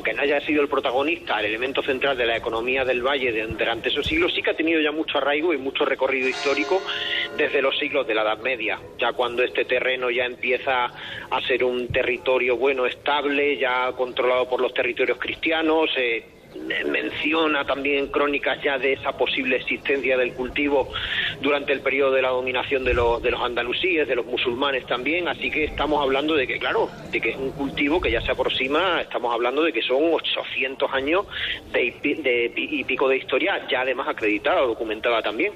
aunque no haya sido el protagonista, el elemento central de la economía del valle durante esos siglos, sí que ha tenido ya mucho arraigo y mucho recorrido histórico desde los siglos de la Edad Media, ya cuando este terreno ya empieza a ser un territorio estable, ya controlado por los territorios cristianos. Menciona también crónicas ya de esa posible existencia del cultivo durante el periodo de la dominación de los andalusíes, de los musulmanes también, así que estamos hablando de que, claro, de que es un cultivo que ya se aproxima, estamos hablando de que son 800 años y pico de historia, ya además acreditada, documentada también.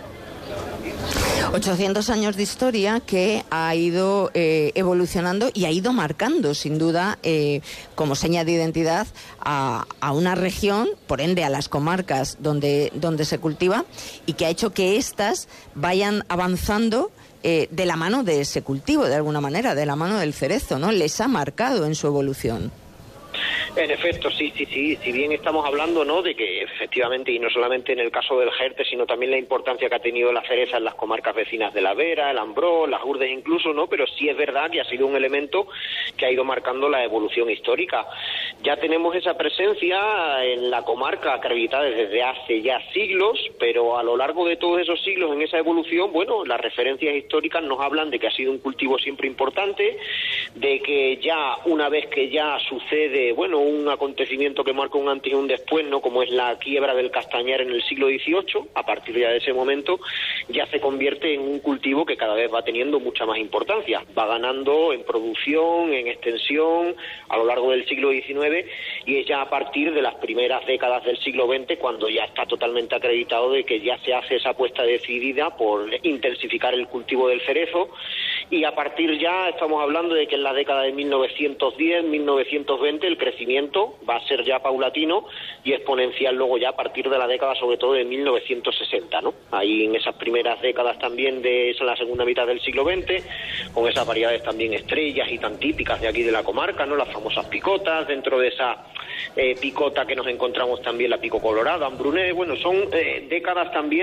800 años de historia que ha ido evolucionando y ha ido marcando, sin duda, como seña de identidad a una región, por ende a las comarcas donde se cultiva, y que ha hecho que éstas vayan avanzando de la mano de ese cultivo, de alguna manera, de la mano del cerezo, ¿no? Les ha marcado en su evolución. En efecto, sí. Si bien estamos hablando, ¿no?, de que efectivamente, y no solamente en el caso del Jerte, sino también la importancia que ha tenido la cereza en las comarcas vecinas de la Vera, el Ambrós, las Urdes incluso, ¿no? Pero sí es verdad que ha sido un elemento que ha ido marcando la evolución histórica. Ya tenemos esa presencia en la comarca acreditada desde hace ya siglos, pero a lo largo de todos esos siglos en esa evolución, las referencias históricas nos hablan de que ha sido un cultivo siempre importante, de que ya una vez que ya sucede, un acontecimiento que marca un antes y un después, ¿no?, como es la quiebra del castañar en el siglo XVIII, a partir ya de ese momento ya se convierte en un cultivo que cada vez va teniendo mucha más importancia, va ganando en producción, en extensión a lo largo del siglo XIX, y es ya a partir de las primeras décadas del siglo XX cuando ya está totalmente acreditado de que ya se hace esa apuesta decidida por intensificar el cultivo del cerezo, y a partir ya estamos hablando de que en la década de 1910, 1920 el crecimiento va a ser ya paulatino y exponencial luego ya a partir de la década sobre todo de 1960, ¿no? Ahí en esas primeras décadas también de esa, la segunda mitad del siglo XX, con esas variedades también estrellas y tan típicas de aquí de la comarca, ¿no? Las famosas picotas, dentro de esa picota que nos encontramos también la pico colorada, Ambrunet, son décadas también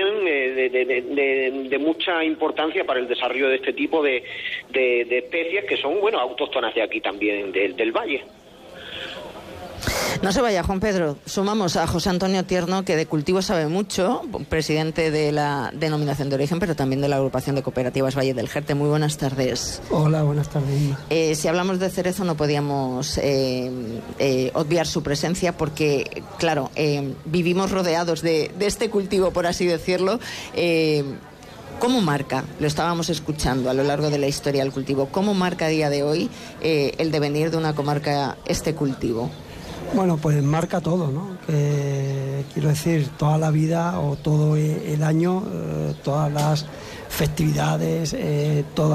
de mucha importancia para el desarrollo de este tipo de especies que son, autóctonas de aquí también del valle. No se vaya, Juan Pedro. Sumamos a José Antonio Tierno, que de cultivo sabe mucho, presidente de la Denominación de Origen, pero también de la Agrupación de Cooperativas Valle del Jerte. Muy buenas tardes. Hola, buenas tardes, Inma. Si hablamos de cerezo no podíamos obviar su presencia porque, claro, vivimos rodeados de este cultivo, por así decirlo. ¿Cómo marca? Lo estábamos escuchando a lo largo de la historia del cultivo. ¿Cómo marca a día de hoy el devenir de una comarca este cultivo? Pues marca todo, ¿no? Quiero decir, toda la vida o todo el año, todas las festividades, todo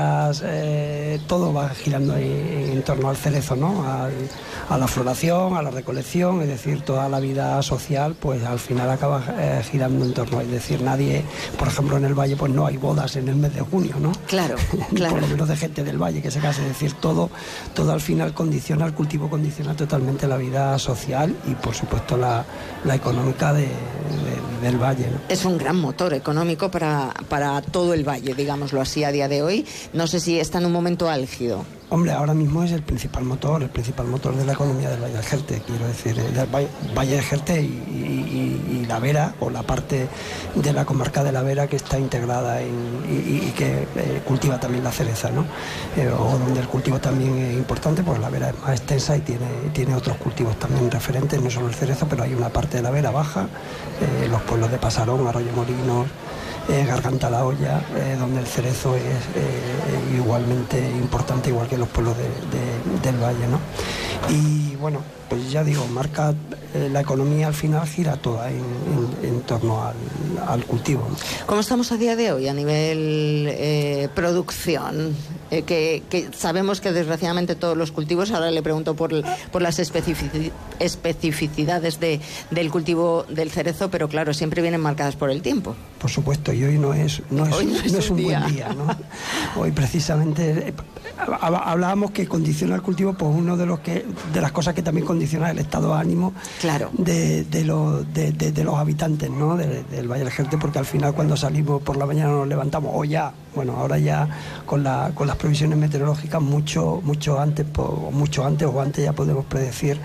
va girando en torno al cerezo, ¿no? A la floración, a la recolección, es decir, toda la vida social, pues al final acaba girando en torno. Es decir, nadie, por ejemplo, en el valle, pues no hay bodas en el mes de junio, ¿no? Claro. Por lo menos de gente del valle que se case. Es decir, todo al final condiciona, el cultivo condiciona totalmente la vida social y, por supuesto, la económica del valle, ¿no? Es un gran motor económico para todo el valle, digámoslo así, a día de hoy. No sé si está en un momento álgido. Hombre, ahora mismo es el principal motor de la economía del Valle del Jerte, quiero decir, del Valle del Jerte y la Vera, o la parte de la comarca de la Vera que está integrada y que cultiva también la cereza, ¿no? O donde el cultivo también es importante, pues la Vera es más extensa y tiene otros cultivos también referentes, no solo el cerezo, pero hay una parte de la Vera baja, los pueblos de Pasarón, Arroyo Molinos, Garganta la Olla, donde el cerezo es igualmente importante, igual que los pueblos del valle, ¿no? Y pues ya digo, marca la economía, al final gira toda en torno al cultivo. ¿Cómo estamos a día de hoy a nivel producción? Que sabemos que desgraciadamente todos los cultivos, ahora le pregunto por las especificidades del cultivo del cerezo, pero claro, siempre vienen marcadas por el tiempo. Por supuesto, y hoy no es un buen día, ¿no? Hoy precisamente hablábamos que condiciona el cultivo, pues uno de las cosas que también condiciona el estado de ánimo, claro, de los habitantes, ¿no? del Valle del Jerte, porque al final cuando salimos por la mañana nos levantamos, ahora ya con las previsiones meteorológicas mucho antes ya podemos predecir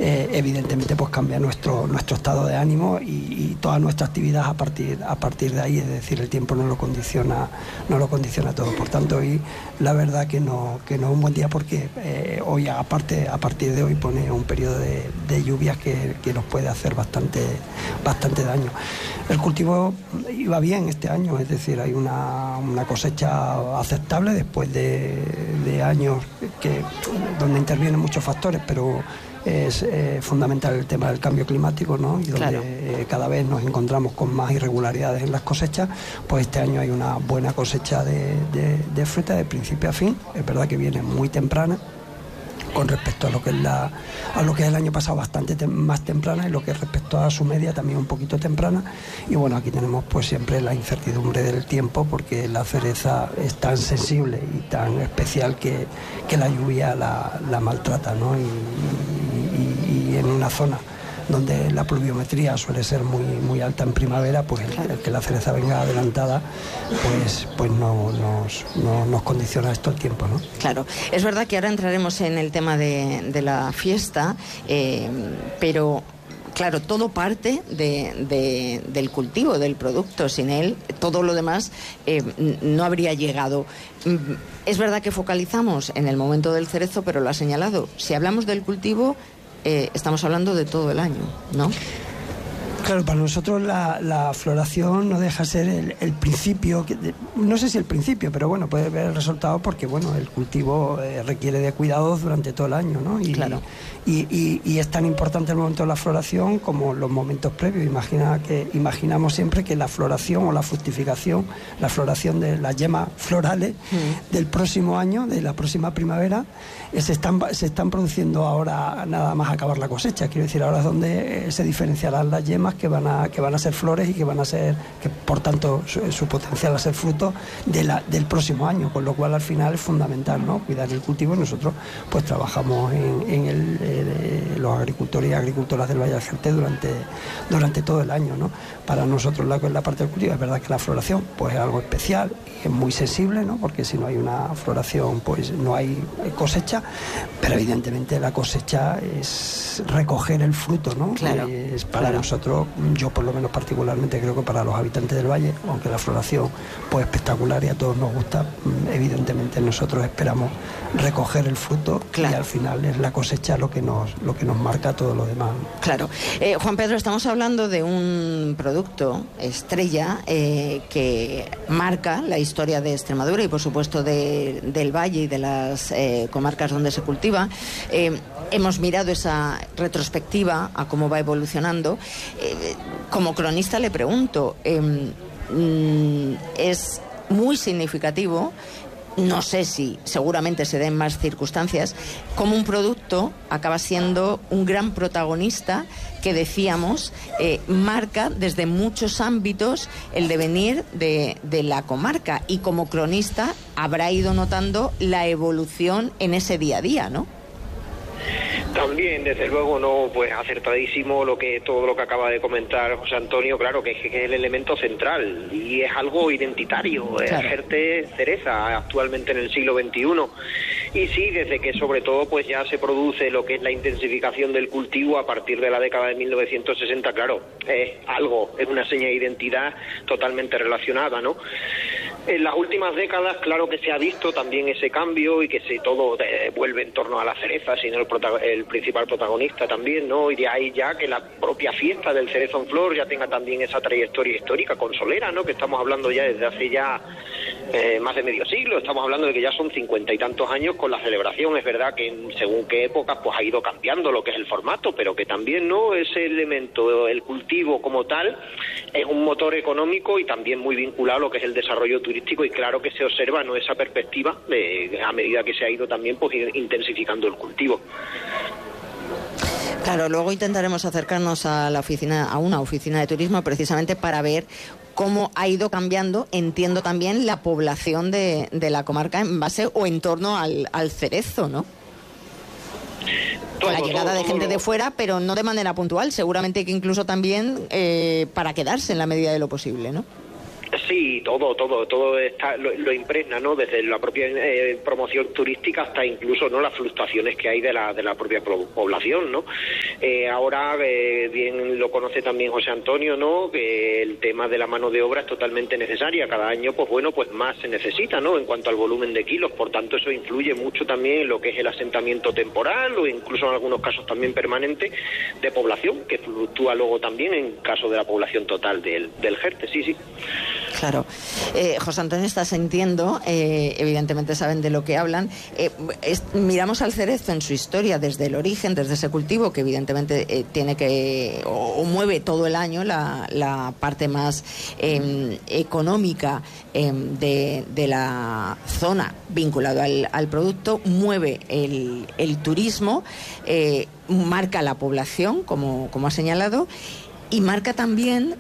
evidentemente pues cambia nuestro estado de ánimo y toda nuestra actividad a partir de ahí, es decir, el tiempo no lo condiciona todo. Por tanto, hoy la verdad que no es un buen día porque hoy a partir de hoy pone un periodo de lluvias que nos puede hacer bastante daño. El cultivo iba bien este año, es decir, hay una cosecha aceptable después de años donde intervienen muchos factores, pero es fundamental el tema del cambio climático, ¿no? Y donde claro, cada vez nos encontramos con más irregularidades en las cosechas. Pues este año hay una buena cosecha de fruta de principio a fin. Es verdad que viene muy temprana con respecto a lo que es el año pasado, bastante más temprana, y lo que es respecto a su media también un poquito temprana. Y bueno, aquí tenemos pues siempre la incertidumbre del tiempo, porque la cereza es tan sensible y tan especial que la lluvia la maltrata, ¿no? Y en una zona donde la pluviometría suele ser muy alta en primavera, pues el que la cereza venga adelantada pues no nos condiciona esto el tiempo, ¿no? Claro, es verdad que ahora entraremos en el tema de la fiesta, pero claro, todo parte del cultivo, del producto. Sin él, todo lo demás no habría llegado. Es verdad que focalizamos en el momento del cerezo, pero lo ha señalado. Si hablamos del cultivo, estamos hablando de todo el año, ¿no? Claro, para nosotros la floración no deja ser el principio, no sé si el principio, pero bueno, puede ver el resultado porque bueno, el cultivo requiere de cuidados durante todo el año, ¿no? Claro. Y es tan importante el momento de la floración como los momentos previos. Imaginamos siempre que la floración o la fructificación, la floración de las yemas florales del próximo año, de la próxima primavera, se están produciendo ahora nada más acabar la cosecha. Quiero decir, ahora es donde se diferenciarán las yemas que van a ser flores y que por tanto su potencial a ser fruto del próximo año, con lo cual al final es fundamental, ¿no? Cuidar el cultivo. Nosotros pues trabajamos en los agricultores y agricultoras del Valle del Jerte durante todo el año, ¿no? Para nosotros la parte del cultivo es verdad que la floración pues es algo especial y es muy sensible, ¿no? Porque si no hay una floración pues no hay cosecha, pero evidentemente la cosecha es recoger el fruto, ¿no? Claro, es para nosotros, yo por lo menos particularmente creo que para los habitantes del valle, aunque la floración pues espectacular y a todos nos gusta, evidentemente nosotros esperamos recoger el fruto, claro, y al final es la cosecha lo que nos marca todo lo demás. Claro. Juan Pedro, estamos hablando de un producto estrella que marca la historia de Extremadura y por supuesto del valle y de las comarcas donde se cultiva. Hemos mirado esa retrospectiva a cómo va evolucionando. Como cronista le pregunto, es muy significativo, no sé si seguramente se den más circunstancias, como un producto acaba siendo un gran protagonista que decíamos marca desde muchos ámbitos el devenir de la comarca, y como cronista habrá ido notando la evolución en ese día a día, ¿no? También, desde luego, no, pues acertadísimo todo lo que acaba de comentar José Antonio. Claro que es el elemento central y es algo identitario. Claro. Jerte cereza actualmente en el siglo XXI. Y sí, desde que sobre todo pues ya se produce lo que es la intensificación del cultivo a partir de la década de 1960, claro, es una seña de identidad totalmente relacionada, ¿no? En las últimas décadas, claro que se ha visto también ese cambio y que todo vuelve en torno a la cereza, sino el principal protagonista también, ¿no? Y de ahí ya que la propia fiesta del cerezo en flor ya tenga también esa trayectoria histórica consolera, ¿no? Que estamos hablando ya desde hace ya más de medio siglo. Estamos hablando de que ya son 50 y tantos años con la celebración. Es verdad que según qué épocas pues ha ido cambiando lo que es el formato, pero que también, ¿no? Ese elemento, el cultivo como tal, es un motor económico y también muy vinculado a lo que es el desarrollo turístico, y claro que se observa, ¿no?, esa perspectiva a medida que se ha ido también pues intensificando el cultivo. Claro, luego intentaremos acercarnos a una oficina de turismo precisamente para ver cómo ha ido cambiando, entiendo también, la población de la comarca en base o en torno al cerezo, ¿no? Con la llegada de gente de fuera, pero no de manera puntual, seguramente que incluso también para quedarse en la medida de lo posible, ¿no? Sí, todo está, lo impregna, ¿no? Desde la propia promoción turística hasta incluso, ¿no?, las fluctuaciones que hay de la propia población, ¿no? Ahora, bien lo conoce también José Antonio, ¿no? Que el tema de la mano de obra es totalmente necesaria. Cada año, pues bueno, pues más se necesita, ¿no? En cuanto al volumen de kilos. Por tanto, eso influye mucho también en lo que es el asentamiento temporal o incluso en algunos casos también permanente de población, que fluctúa luego también en caso de la población total del Jerte, sí. Claro. José Antonio está sintiendo, evidentemente saben de lo que hablan. Miramos al cerezo en su historia desde el origen, desde ese cultivo que evidentemente tiene que, o mueve todo el año la parte más económica de la zona vinculado al producto, mueve el turismo, marca la población, como ha señalado, y marca también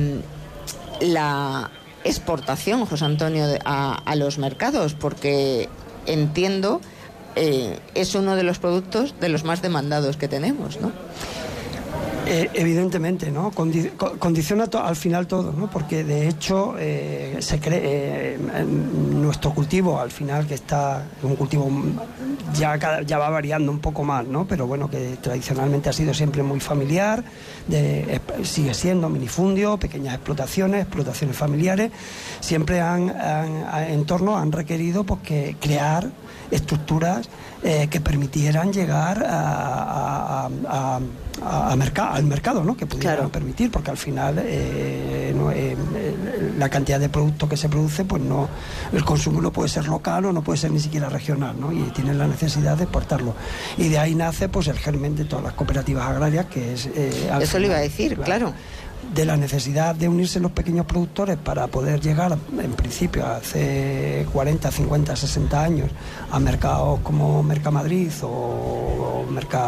la exportación, José Antonio, a los mercados, porque entiendo es uno de los productos de los más demandados que tenemos, ¿no? Evidentemente, ¿no? Condiciona al final todo, ¿no? Porque de hecho se cree nuestro cultivo al final, que está un cultivo ya va variando un poco más, ¿no? Pero bueno, que tradicionalmente ha sido siempre muy familiar, sigue siendo minifundio, pequeñas explotaciones familiares, siempre en torno han requerido pues que crear estructuras que permitieran llegar al mercado, ¿no? Que pudieran permitir, porque al final la cantidad de producto que se produce, pues no, el consumo no puede ser local o no puede ser ni siquiera regional, ¿no? Y tienen la necesidad de exportarlo. Y de ahí nace pues el germen de todas las cooperativas agrarias, que es eso le iba a decir, claro, de la necesidad de unirse los pequeños productores para poder llegar, en principio, hace 40, 50, 60 años, a mercados como Mercamadrid o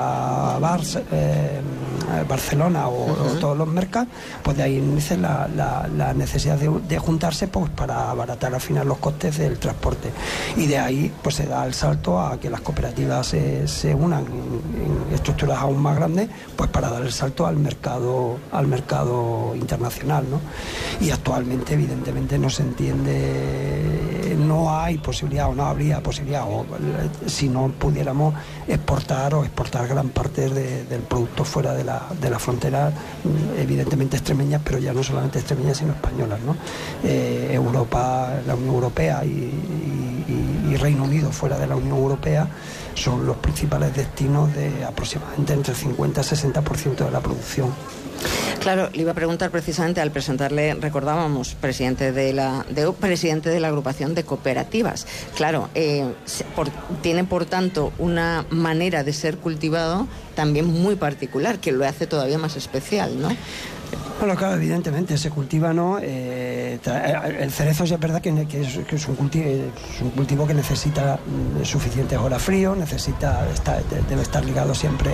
Barcelona o todos los mercados, pues de ahí nace la necesidad de juntarse pues para abaratar al final los costes del transporte. Y de ahí pues se da el salto a que las cooperativas se unan en estructuras aún más grandes, pues para dar el salto al mercado internacional, ¿no? Y actualmente evidentemente no se entiende, no hay posibilidad o no habría posibilidad, o si no pudiéramos exportar gran parte del producto fuera de la frontera, evidentemente extremeñas, pero ya no solamente extremeñas sino españolas, ¿no? Europa, la Unión Europea y Reino Unido fuera de la Unión Europea son los principales destinos de aproximadamente entre 50 y 60% de la producción. Claro, le iba a preguntar precisamente, al presentarle, recordábamos, presidente de la agrupación de cooperativas. Claro, tiene por tanto una manera de ser cultivado también muy particular, que lo hace todavía más especial, ¿no? Bueno, claro, evidentemente se cultiva, ¿no? El cerezo ya es verdad que es un cultivo que necesita suficientes horas frío, debe estar ligado siempre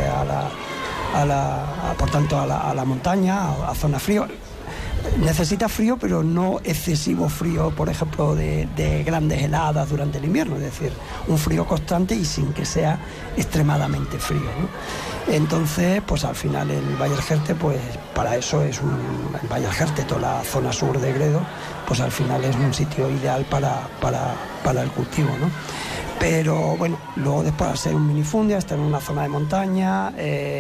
por tanto a la montaña, a zona frío. Necesita frío, pero no excesivo frío, por ejemplo, de grandes heladas durante el invierno, es decir, un frío constante y sin que sea extremadamente frío, ¿no? Entonces, pues al final el Valle del Jerte, pues para eso el Valle del Jerte, toda la zona sur de Gredo, pues al final es un sitio ideal para el cultivo, ¿no? Pero bueno, luego después al ser un minifundio, estar en una zona de montaña,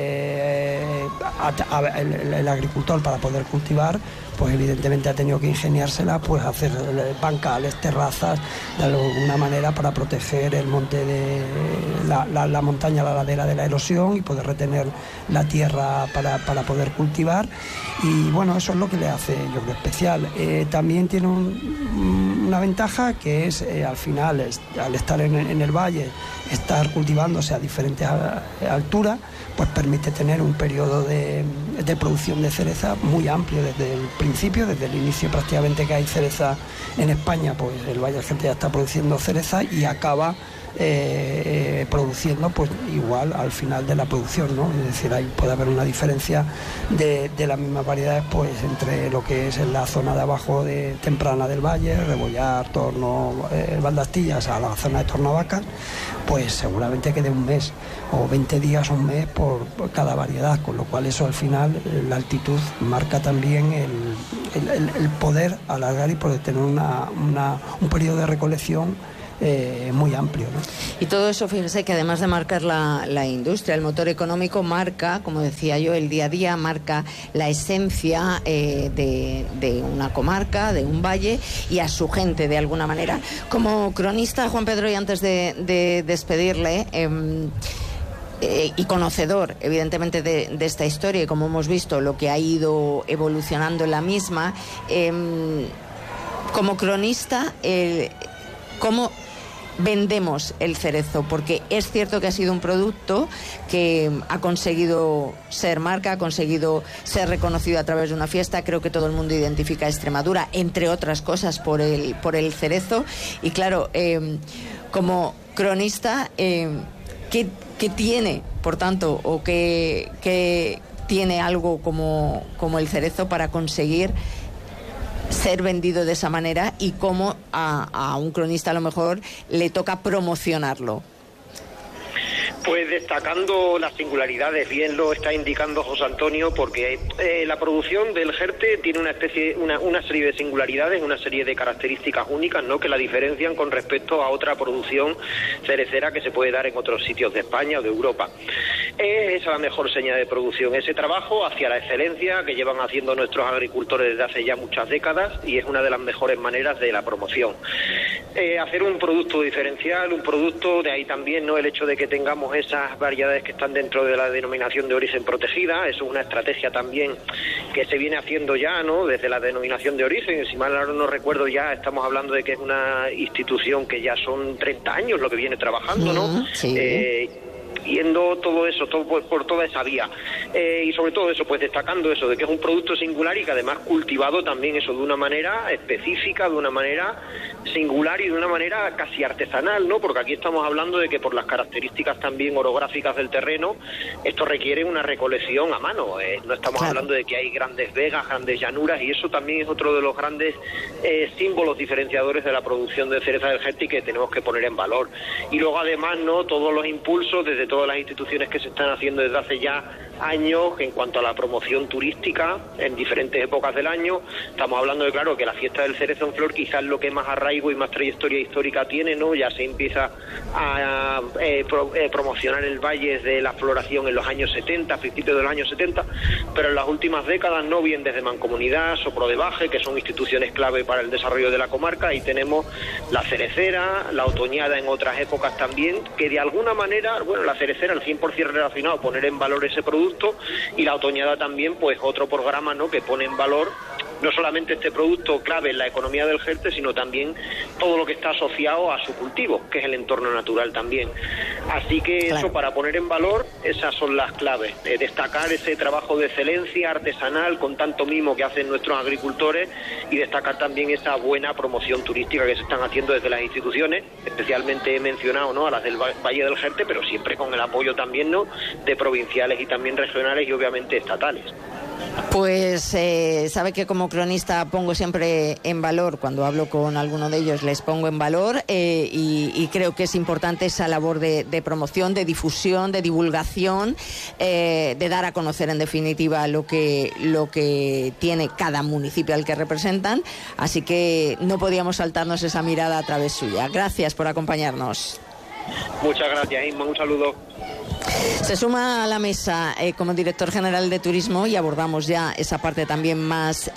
el agricultor para poder cultivar, pues evidentemente ha tenido que ingeniársela, pues hacer bancales, terrazas, de alguna manera para proteger el monte de la montaña, la ladera de la erosión y poder retener la tierra para poder cultivar. Y bueno, eso es lo que le hace, yo creo, especial. También tiene una ventaja que es al final, al estar en el valle, estar cultivándose a diferentes alturas, pues permite tener un periodo de producción de cereza muy amplio desde el principio, desde el inicio prácticamente que hay cereza en España, pues el Valle del Jerte ya está produciendo cereza y acaba produciendo pues igual al final de la producción, ¿no? Es decir, ahí puede haber una diferencia de las mismas variedades pues entre lo que es en la zona de abajo temprana del valle, Rebollar, Torno, Valdastillas, a la zona de Tornavacas, pues seguramente que de un mes o 20 días, un mes por cada variedad, con lo cual eso al final, la altitud marca también el poder alargar y poder tener un periodo de recolección muy amplio, ¿no? Y todo eso, fíjese que además de marcar la industria, el motor económico marca, como decía yo, el día a día, marca la esencia de una comarca, de un valle y a su gente de alguna manera. Como cronista, Juan Pedro, y antes de despedirle, y conocedor evidentemente de esta historia y como hemos visto lo que ha ido evolucionando en la misma, como cronista, ¿cómo vendemos el cerezo? Porque es cierto que ha sido un producto que ha conseguido ser marca, ha conseguido ser reconocido a través de una fiesta. Creo que todo el mundo identifica a Extremadura, entre otras cosas, por el cerezo. Y claro, como cronista, ¿qué tiene, por tanto, o qué tiene algo como el cerezo para conseguir ser vendido de esa manera, y cómo a un cronista a lo mejor le toca promocionarlo? Pues destacando las singularidades, bien lo está indicando José Antonio, porque la producción del Jerte tiene una serie de singularidades, una serie de características únicas, ¿no?, que la diferencian con respecto a otra producción cerecera que se puede dar en otros sitios de España o de Europa. Es esa la mejor señal de producción, ese trabajo hacia la excelencia que llevan haciendo nuestros agricultores desde hace ya muchas décadas, y es una de las mejores maneras de la promoción. Hacer un producto diferencial, un producto, de ahí también, ¿no?, el hecho de que tengamos esas variedades que están dentro de la denominación de origen protegida. Eso es una estrategia también que se viene haciendo ya, ¿no?, desde la denominación de origen. Si mal no recuerdo, ya estamos hablando de que es una institución que ya son 30 años lo que viene trabajando, ¿no? Sí. Yendo todo eso, todo por toda esa vía, y sobre todo eso, pues destacando eso de que es un producto singular y que además cultivado también eso de una manera específica, de una manera singular y de una manera casi artesanal, ¿no? Porque aquí estamos hablando de que por las características también orográficas del terreno, esto requiere una recolección a mano, no estamos hablando de que hay grandes vegas, grandes llanuras, y eso también es otro de los grandes símbolos diferenciadores de la producción de cereza del Jerte, que tenemos que poner en valor. Y luego además, ¿no?, todos los impulsos desde todas las instituciones que se están haciendo desde hace ya años en cuanto a la promoción turística en diferentes épocas del año. Estamos hablando de, claro, que la fiesta del cerezo en flor quizás lo que más arraigo y más trayectoria histórica tiene, ¿no? Ya se empieza a promocionar el valle de la floración en los años 70, a principios de los años 70, pero en las últimas décadas, no, bien desde Mancomunidad, Sopro de Baje, que son instituciones clave para el desarrollo de la comarca, y tenemos la cerecera, la otoñada en otras épocas también, que de alguna manera, bueno, la cerecera al 100% relacionado a poner en valor ese producto, y la otoñada también, pues otro programa, ¿no?, que pone en valor no solamente este producto clave en la economía del Jerte, sino también todo lo que está asociado a su cultivo, que es el entorno natural también. Así que claro, eso, para poner en valor, esas son las claves, destacar ese trabajo de excelencia artesanal con tanto mimo que hacen nuestros agricultores, y destacar también esa buena promoción turística que se están haciendo desde las instituciones. Especialmente he mencionado, ¿no?, a las del Valle del Jerte, pero siempre con el apoyo también, ¿no?, de provinciales y también regionales y obviamente estatales. Pues sabe que como cronista pongo siempre en valor, cuando hablo con alguno de ellos les pongo en valor, y creo que es importante esa labor de promoción, de difusión, de divulgación, de dar a conocer en definitiva lo que tiene cada municipio al que representan. Así que no podíamos saltarnos esa mirada a través suya. Gracias por acompañarnos. Muchas gracias, Inma, un saludo. Se suma a la mesa como director general de turismo, y abordamos ya esa parte también más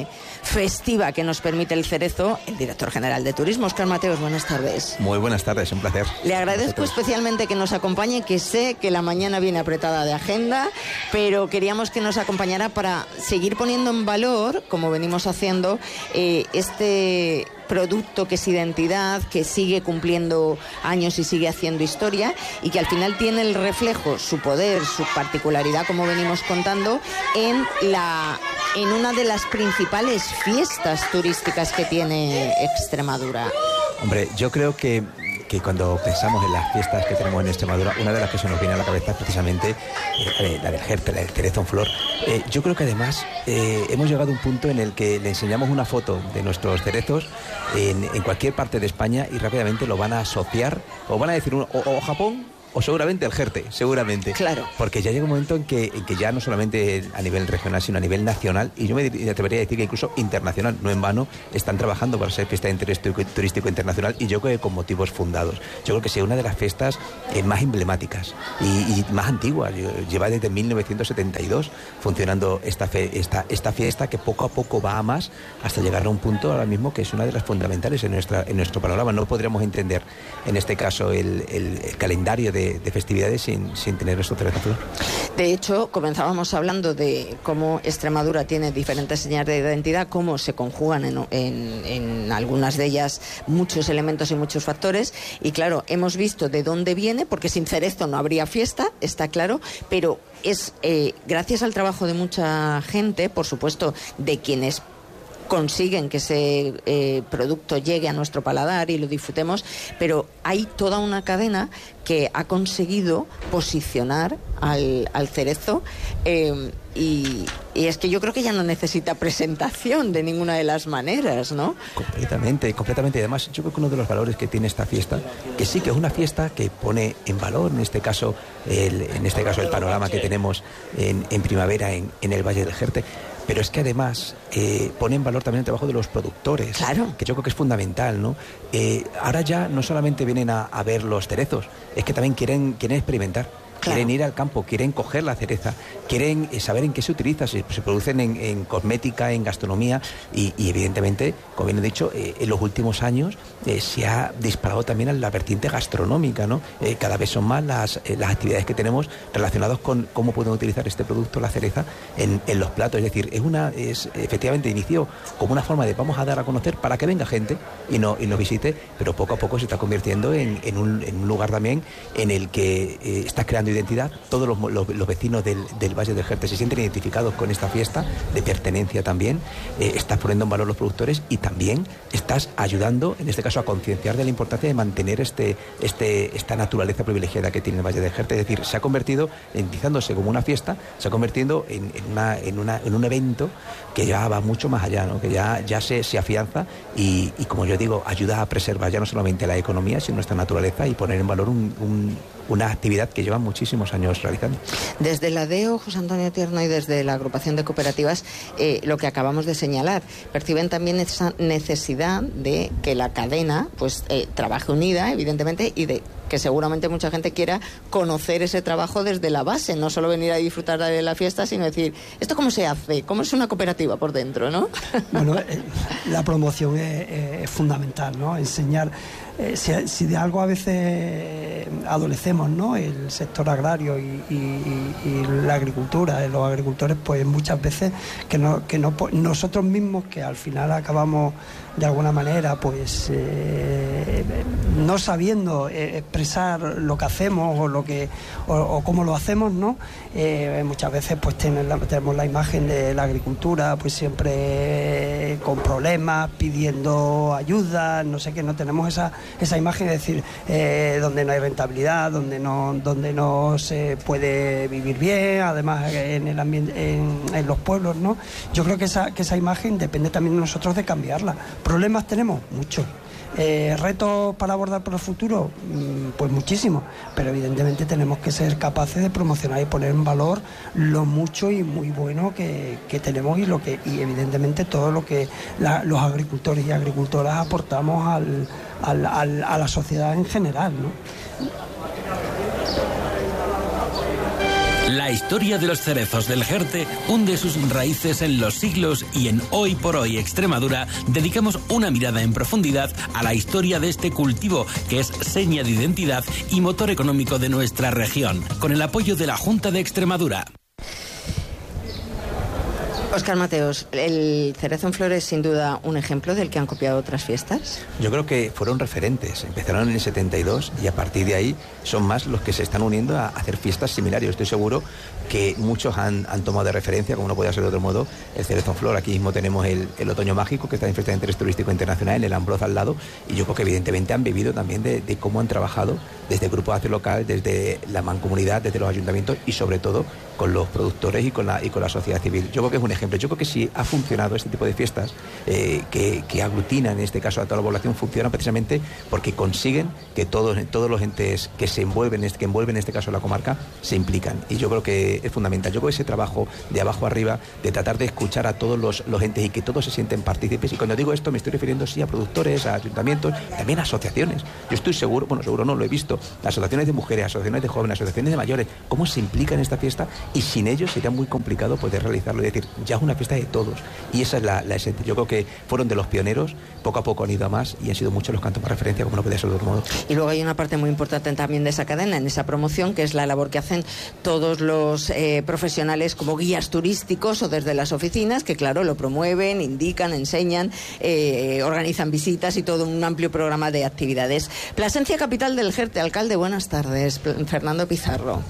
festiva que nos permite el cerezo, el director general de turismo, Óscar Mateos. Buenas tardes. Muy buenas tardes, un placer. Le agradezco especialmente que nos acompañe, que sé que la mañana viene apretada de agenda, pero queríamos que nos acompañara para seguir poniendo en valor, como venimos haciendo, este producto que es identidad, que sigue cumpliendo años y sigue haciendo historia, y que al final tiene el reflejo, su poder, su particularidad, como venimos contando, en una de las principales fiestas turísticas que tiene Extremadura. Hombre, yo creo que cuando pensamos en las fiestas que tenemos en Extremadura, una de las que se nos viene a la cabeza es precisamente la del Jerte, la del cerezo en flor. Yo creo que además hemos llegado a un punto en el que le enseñamos una foto de nuestros cerezos en cualquier parte de España, y rápidamente lo van a asociar, o van a decir o Japón o seguramente el Jerte, seguramente. Claro. Porque ya llega un momento en que ya no solamente a nivel regional, sino a nivel nacional, y yo me atrevería a decir que incluso internacional, no en vano, están trabajando para ser fiesta de interés turístico internacional, y yo creo que con motivos fundados. Yo creo que sea una de las fiestas más emblemáticas y más antiguas. Lleva desde 1972 funcionando esta fiesta, que poco a poco va a más hasta llegar a un punto ahora mismo que es una de las fundamentales en nuestro panorama. No podríamos entender en este caso el calendario de festividades sin tener esto Cerezo Flor. De hecho, comenzábamos hablando de cómo Extremadura tiene diferentes señas de identidad, cómo se conjugan en algunas de ellas muchos elementos y muchos factores, y claro, hemos visto de dónde viene, porque sin cerezo no habría fiesta, está claro, pero es gracias al trabajo de mucha gente, por supuesto, de quienes consiguen que ese producto llegue a nuestro paladar y lo disfrutemos, pero hay toda una cadena que ha conseguido posicionar al cerezo, y es que yo creo que ya no necesita presentación de ninguna de las maneras, ¿no? Completamente. Y además yo creo que uno de los valores que tiene esta fiesta, que sí que es una fiesta que pone en valor, en este caso el panorama que tenemos en primavera en el Valle del Jerte, pero es que además pone en valor también el trabajo de los productores, claro, que yo creo que es fundamental, ¿no? Ahora ya no solamente vienen a ver los cerezos, es que también quieren experimentar. Claro. Quieren ir al campo, quieren coger la cereza, quieren saber en qué se utiliza, se producen en cosmética, en gastronomía, y evidentemente, como bien he dicho, en los últimos años se ha disparado también a la vertiente gastronómica, ¿no? Cada vez son más las actividades que tenemos relacionadas con cómo podemos utilizar este producto, la cereza, en los platos. Es decir, efectivamente inició como una forma de vamos a dar a conocer para que venga gente y nos visite, pero poco a poco se está convirtiendo en un lugar también en el que está creando identidad. Todos los vecinos del Valle del Jerte se sienten identificados con esta fiesta de pertenencia también. Estás poniendo en valor los productores y también estás ayudando, en este caso, a concienciar de la importancia de mantener esta naturaleza privilegiada que tiene el Valle del Jerte. Es decir, se ha convertido, entizándose como una fiesta, se ha convertido en un evento que ya va mucho más allá, ¿no? Que ya se afianza y, como yo digo, ayuda a preservar ya no solamente la economía, sino nuestra naturaleza, y poner en valor una actividad que lleva muchísimos años realizando. Desde la DEO, José Antonio Tierno, y desde la agrupación de cooperativas, lo que acabamos de señalar, perciben también esa necesidad de que la cadena pues trabaje unida, evidentemente, y de que seguramente mucha gente quiera conocer ese trabajo desde la base, no solo venir a disfrutar de la fiesta, sino decir, ¿esto cómo se hace? ¿Cómo es una cooperativa por dentro, no? Bueno, la promoción es fundamental, ¿no? Enseñar, si de algo a veces adolecemos, ¿no? El sector agrario y la agricultura, los agricultores, pues muchas veces que nosotros mismos, que al final acabamos de alguna manera pues no sabiendo expresar lo que hacemos o cómo lo hacemos, ¿no? Muchas veces pues tenemos la imagen de la agricultura pues siempre con problemas, pidiendo ayuda, no sé qué, no tenemos esa imagen de decir donde no hay rentabilidad, donde no se puede vivir bien, además en el ambiente, en los pueblos, ¿no? Yo creo que esa imagen depende también de nosotros de cambiarla. ¿Problemas tenemos? Muchos. ¿Retos para abordar por el futuro? Pues muchísimos, pero evidentemente tenemos que ser capaces de promocionar y poner en valor lo mucho y muy bueno que tenemos y evidentemente todo lo que los agricultores y agricultoras aportamos a la sociedad en general, ¿no? La historia de los cerezos del Jerte hunde sus raíces en los siglos, y en Hoy por Hoy Extremadura dedicamos una mirada en profundidad a la historia de este cultivo, que es seña de identidad y motor económico de nuestra región, con el apoyo de la Junta de Extremadura. Óscar Mateos, ¿el cerezo en flor es sin duda un ejemplo del que han copiado otras fiestas? Yo creo que fueron referentes, empezaron en el 72 y a partir de ahí son más los que se están uniendo a hacer fiestas similares. Estoy seguro que muchos han tomado de referencia, como no podía ser de otro modo, el cerezo en flor. Aquí mismo tenemos el Otoño Mágico, que está en Fiesta de Interés Turístico Internacional, el Ambroz al lado, y yo creo que evidentemente han bebido también de cómo han trabajado desde el Grupo de Acción Local, desde la mancomunidad, desde los ayuntamientos y sobre todo con los productores y con la sociedad civil. Yo creo que es un ejemplo ejemplo. Yo creo que si ha funcionado este tipo de fiestas que aglutinan en este caso a toda la población, funcionan precisamente porque consiguen que todos los entes que envuelven en este caso la comarca se implican, y yo creo que es fundamental. Yo creo que ese trabajo de abajo arriba, de tratar de escuchar a todos los entes y que todos se sienten partícipes, y cuando digo esto me estoy refiriendo sí a productores, a ayuntamientos, también a asociaciones. Yo estoy seguro, seguro no, lo he visto, asociaciones de mujeres, asociaciones de jóvenes, asociaciones de mayores, cómo se implican en esta fiesta, y sin ellos sería muy complicado poder realizarlo, es decir, ya es una fiesta de todos, y esa es la esencia. Yo creo que fueron de los pioneros, poco a poco han ido a más, y han sido muchos los que han tomado referencia, como no puede ser de otro modo. Y luego hay una parte muy importante también de esa cadena, en esa promoción, que es la labor que hacen todos los profesionales como guías turísticos o desde las oficinas, que claro, lo promueven, indican, enseñan, organizan visitas y todo un amplio programa de actividades. Plasencia, capital del Jerte. Alcalde, buenas tardes. Fernando Pizarro.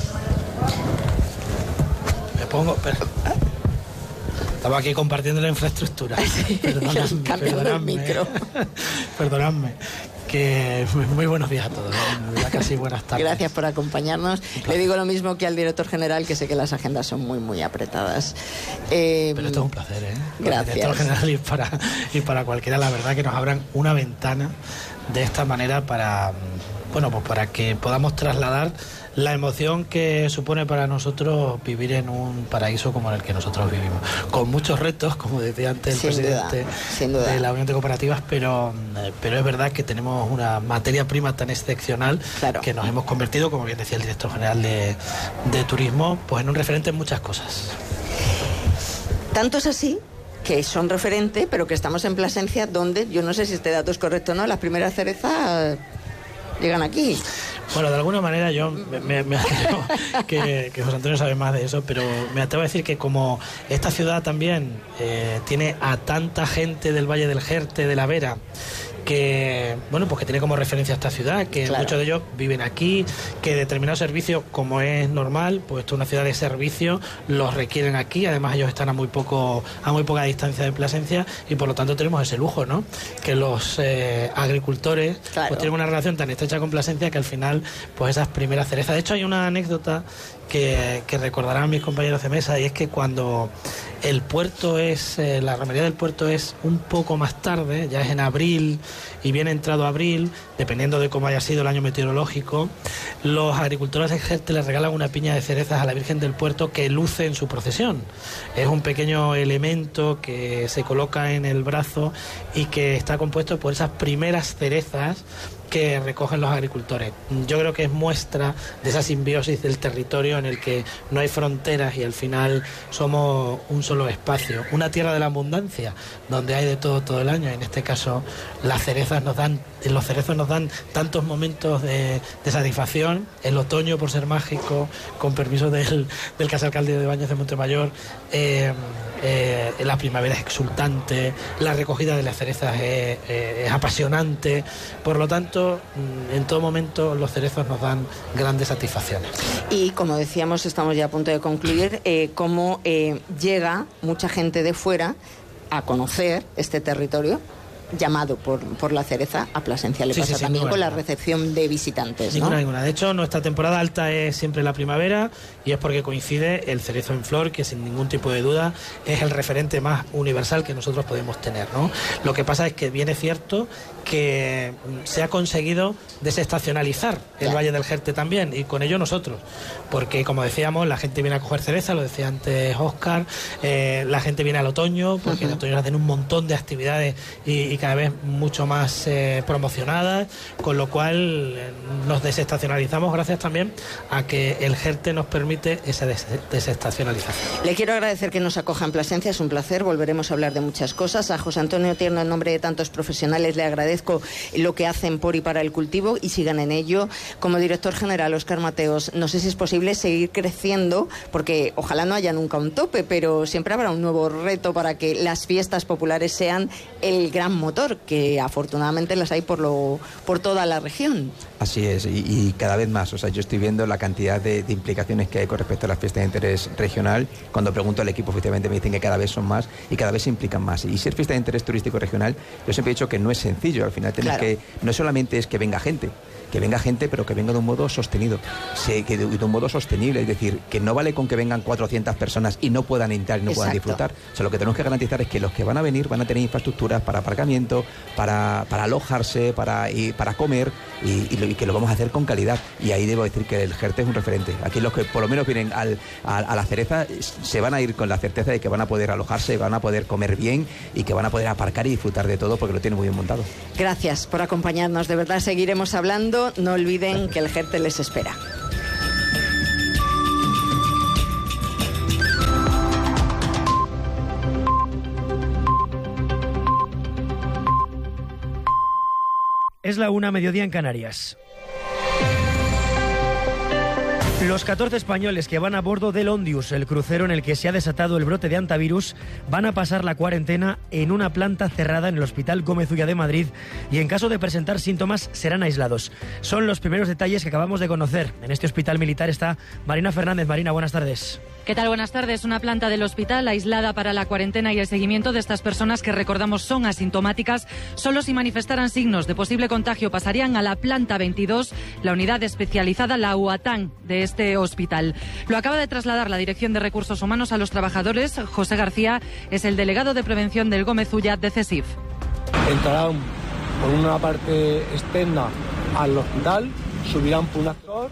Estaba aquí compartiendo la infraestructura. Sí, cambiando el micro. Perdonadme. Que muy buenos días a todos, ya casi buenas tardes. Gracias por acompañarnos. Claro. Le digo lo mismo que al director general, que sé que las agendas son muy apretadas. Pero esto es un placer, Gracias. Director general y para cualquiera, la verdad, que nos abran una ventana de esta manera para que podamos trasladar la emoción que supone para nosotros vivir en un paraíso como en el que nosotros vivimos, con muchos retos, como decía antes el presidente de la Unión de Cooperativas, pero es verdad que tenemos una materia prima tan excepcional, claro, que nos hemos convertido, como bien decía el director general de Turismo, pues en un referente en muchas cosas. Tanto es así que son referente, pero que estamos en Plasencia, donde, yo no sé si este dato es correcto o no, las primeras cerezas llegan aquí. Bueno, de alguna manera yo me atrevo, que José Antonio sabe más de eso, pero me atrevo a decir que como esta ciudad también tiene a tanta gente del Valle del Jerte, de la Vera, que que tiene como referencia esta ciudad, que claro, muchos de ellos viven aquí, que determinados servicios, como es normal, pues esto es una ciudad de servicio, los requieren aquí, además ellos están a muy poca distancia de Plasencia, y por lo tanto tenemos ese lujo, ¿no? Que los agricultores, claro, pues tienen una relación tan estrecha con Plasencia que al final, pues esas primeras cerezas. De hecho, hay una anécdota que recordarán mis compañeros de mesa, y es que cuando el puerto la romería del puerto es un poco más tarde, ya es en abril y bien entrado abril, dependiendo de cómo haya sido el año meteorológico, los agricultores de Jerte les regalan una piña de cerezas a la Virgen del Puerto que luce en su procesión. Es un pequeño elemento que se coloca en el brazo y que está compuesto por esas primeras cerezas que recogen los agricultores. Yo creo que es muestra de esa simbiosis del territorio en el que no hay fronteras y al final somos un solo espacio, una tierra de la abundancia donde hay de todo el año. En este caso los cerezos nos dan tantos momentos de satisfacción. El otoño, por ser mágico, con permiso del casalcalde de Baños de Montemayor, la primavera es exultante, la recogida de las cerezas es apasionante. Por lo tanto, en todo momento los cerezos nos dan grandes satisfacciones. Y como decíamos, estamos ya a punto de concluir, cómo llega mucha gente de fuera a conocer este territorio llamado por la cereza a Plasencia. Le pasa también con la recepción de visitantes, ¿no? Ninguna. De hecho, nuestra temporada alta es siempre la primavera, y es porque coincide el cerezo en flor, que sin ningún tipo de duda es el referente más universal que nosotros podemos tener, ¿no? Lo que pasa es que bien es cierto que se ha conseguido desestacionalizar el Valle del Jerte también, y con ello nosotros, porque como decíamos, la gente viene a coger cereza, lo decía antes Óscar, la gente viene al otoño, porque en otoño hacen un montón de actividades y cada vez mucho más promocionadas, con lo cual nos desestacionalizamos gracias también a que el Jerte nos permite esa desestacionalización. Le quiero agradecer que nos acoja en Plasencia, es un placer, volveremos a hablar de muchas cosas. A José Antonio Tierno, en nombre de tantos profesionales, le agradezco lo que hacen por y para el cultivo, y sigan en ello. Como director general, Óscar Mateos, no sé si es posible seguir creciendo, porque ojalá no haya nunca un tope, pero siempre habrá un nuevo reto para que las fiestas populares sean el gran motor, que afortunadamente las hay por toda la región. Así es, y cada vez más. O sea, yo estoy viendo la cantidad de implicaciones que hay con respecto a las fiestas de interés regional. Cuando pregunto al equipo, efectivamente me dicen que cada vez son más y cada vez se implican más. Y ser fiesta de interés turístico regional, yo siempre he dicho que no es sencillo. Al final tenés que, no solamente es que venga gente, que venga gente, pero que venga de un modo sostenido, de un modo sostenible, es decir, que no vale con que vengan 400 personas y no puedan entrar y no puedan disfrutar. O sea, lo que tenemos que garantizar es que los que van a venir van a tener infraestructuras para aparcamiento, para alojarse, para comer y que lo vamos a hacer con calidad. Y ahí debo decir que el Jerte es un referente. Aquí los que por lo menos vienen a la Cereza se van a ir con la certeza de que van a poder alojarse, van a poder comer bien y que van a poder aparcar y disfrutar de todo porque lo tienen muy bien montado. Gracias por acompañarnos, de verdad seguiremos hablando. No olviden que el Jerte les espera. Es la 1:00, mediodía en Canarias. Los 14 españoles que van a bordo del Ondius, el crucero en el que se ha desatado el brote de hantavirus, van a pasar la cuarentena en una planta cerrada en el Hospital Gómez Ulla de Madrid y en caso de presentar síntomas serán aislados. Son los primeros detalles que acabamos de conocer. En este hospital militar está Marina Fernández. Marina, buenas tardes. ¿Qué tal? Buenas tardes. Una planta del hospital aislada para la cuarentena y el seguimiento de estas personas que, recordamos, son asintomáticas. Solo si manifestaran signos de posible contagio pasarían a la planta 22, la unidad especializada, la UATAN, de este hospital. Lo acaba de trasladar la Dirección de Recursos Humanos a los trabajadores. José García es el delegado de prevención del Gómez Ulla de CESIF. Entrarán por una parte externa al hospital, subirán por un ascensor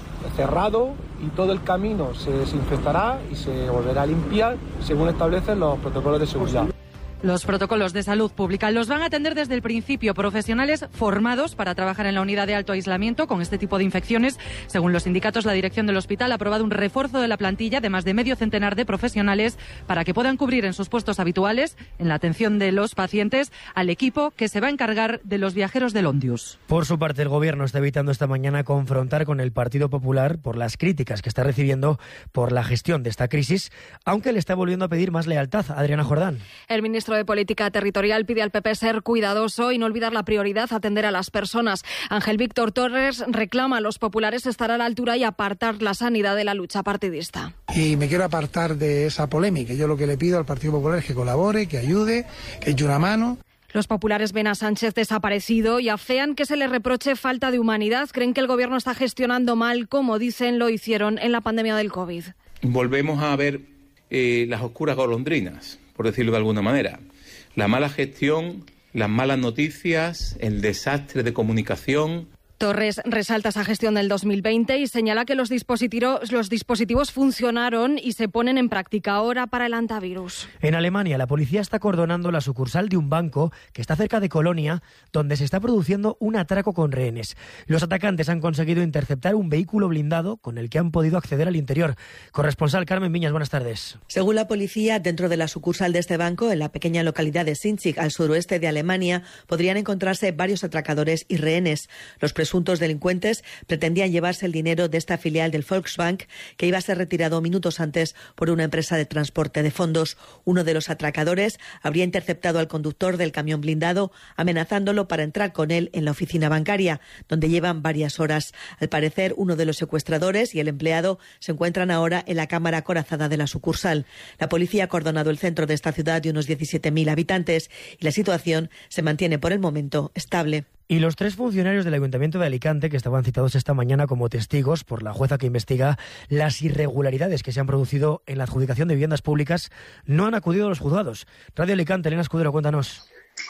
cerrado y todo el camino se desinfectará y se volverá a limpiar según establecen los protocolos de seguridad. Los protocolos de salud pública los van a atender desde el principio profesionales formados para trabajar en la unidad de alto aislamiento con este tipo de infecciones. Según los sindicatos, la dirección del hospital ha aprobado un refuerzo de la plantilla de más de medio centenar de profesionales para que puedan cubrir en sus puestos habituales, en la atención de los pacientes, al equipo que se va a encargar de los viajeros del Ondius. Por su parte, el Gobierno está evitando esta mañana confrontar con el Partido Popular por las críticas que está recibiendo por la gestión de esta crisis, aunque le está volviendo a pedir más lealtad. Adriana Jordán. El ministro de Política Territorial pide al PP ser cuidadoso y no olvidar la prioridad, atender a las personas. Ángel Víctor Torres reclama a los populares estar a la altura y apartar la sanidad de la lucha partidista. Y me quiero apartar de esa polémica. Yo lo que le pido al Partido Popular es que colabore, que ayude, que eche una mano. Los populares ven a Sánchez desaparecido y afean que se le reproche falta de humanidad. Creen que el Gobierno está gestionando mal, como dicen lo hicieron en la pandemia del COVID. Volvemos a ver las oscuras golondrinas, por decirlo de alguna manera. La mala gestión, las malas noticias, el desastre de comunicación. Torres resalta esa gestión del 2020 y señala que los dispositivos funcionaron y se ponen en práctica ahora para el hantavirus. En Alemania, la policía está acordonando la sucursal de un banco que está cerca de Colonia, donde se está produciendo un atraco con rehenes. Los atacantes han conseguido interceptar un vehículo blindado con el que han podido acceder al interior. Corresponsal Carmen Viñas, buenas tardes. Según la policía, dentro de la sucursal de este banco, en la pequeña localidad de Sinzig, al suroeste de Alemania, podrían encontrarse varios atracadores y rehenes. Los presuntos delincuentes pretendían llevarse el dinero de esta filial del Volksbank, que iba a ser retirado minutos antes por una empresa de transporte de fondos. Uno de los atracadores habría interceptado al conductor del camión blindado, amenazándolo para entrar con él en la oficina bancaria, donde llevan varias horas. Al parecer, uno de los secuestradores y el empleado se encuentran ahora en la cámara acorazada de la sucursal. La policía ha acordonado el centro de esta ciudad de unos 17.000 habitantes y la situación se mantiene por el momento estable. Y los 3 funcionarios del Ayuntamiento de Alicante, que estaban citados esta mañana como testigos por la jueza que investiga las irregularidades que se han producido en la adjudicación de viviendas públicas, no han acudido a los juzgados. Radio Alicante, Elena Escudero, cuéntanos.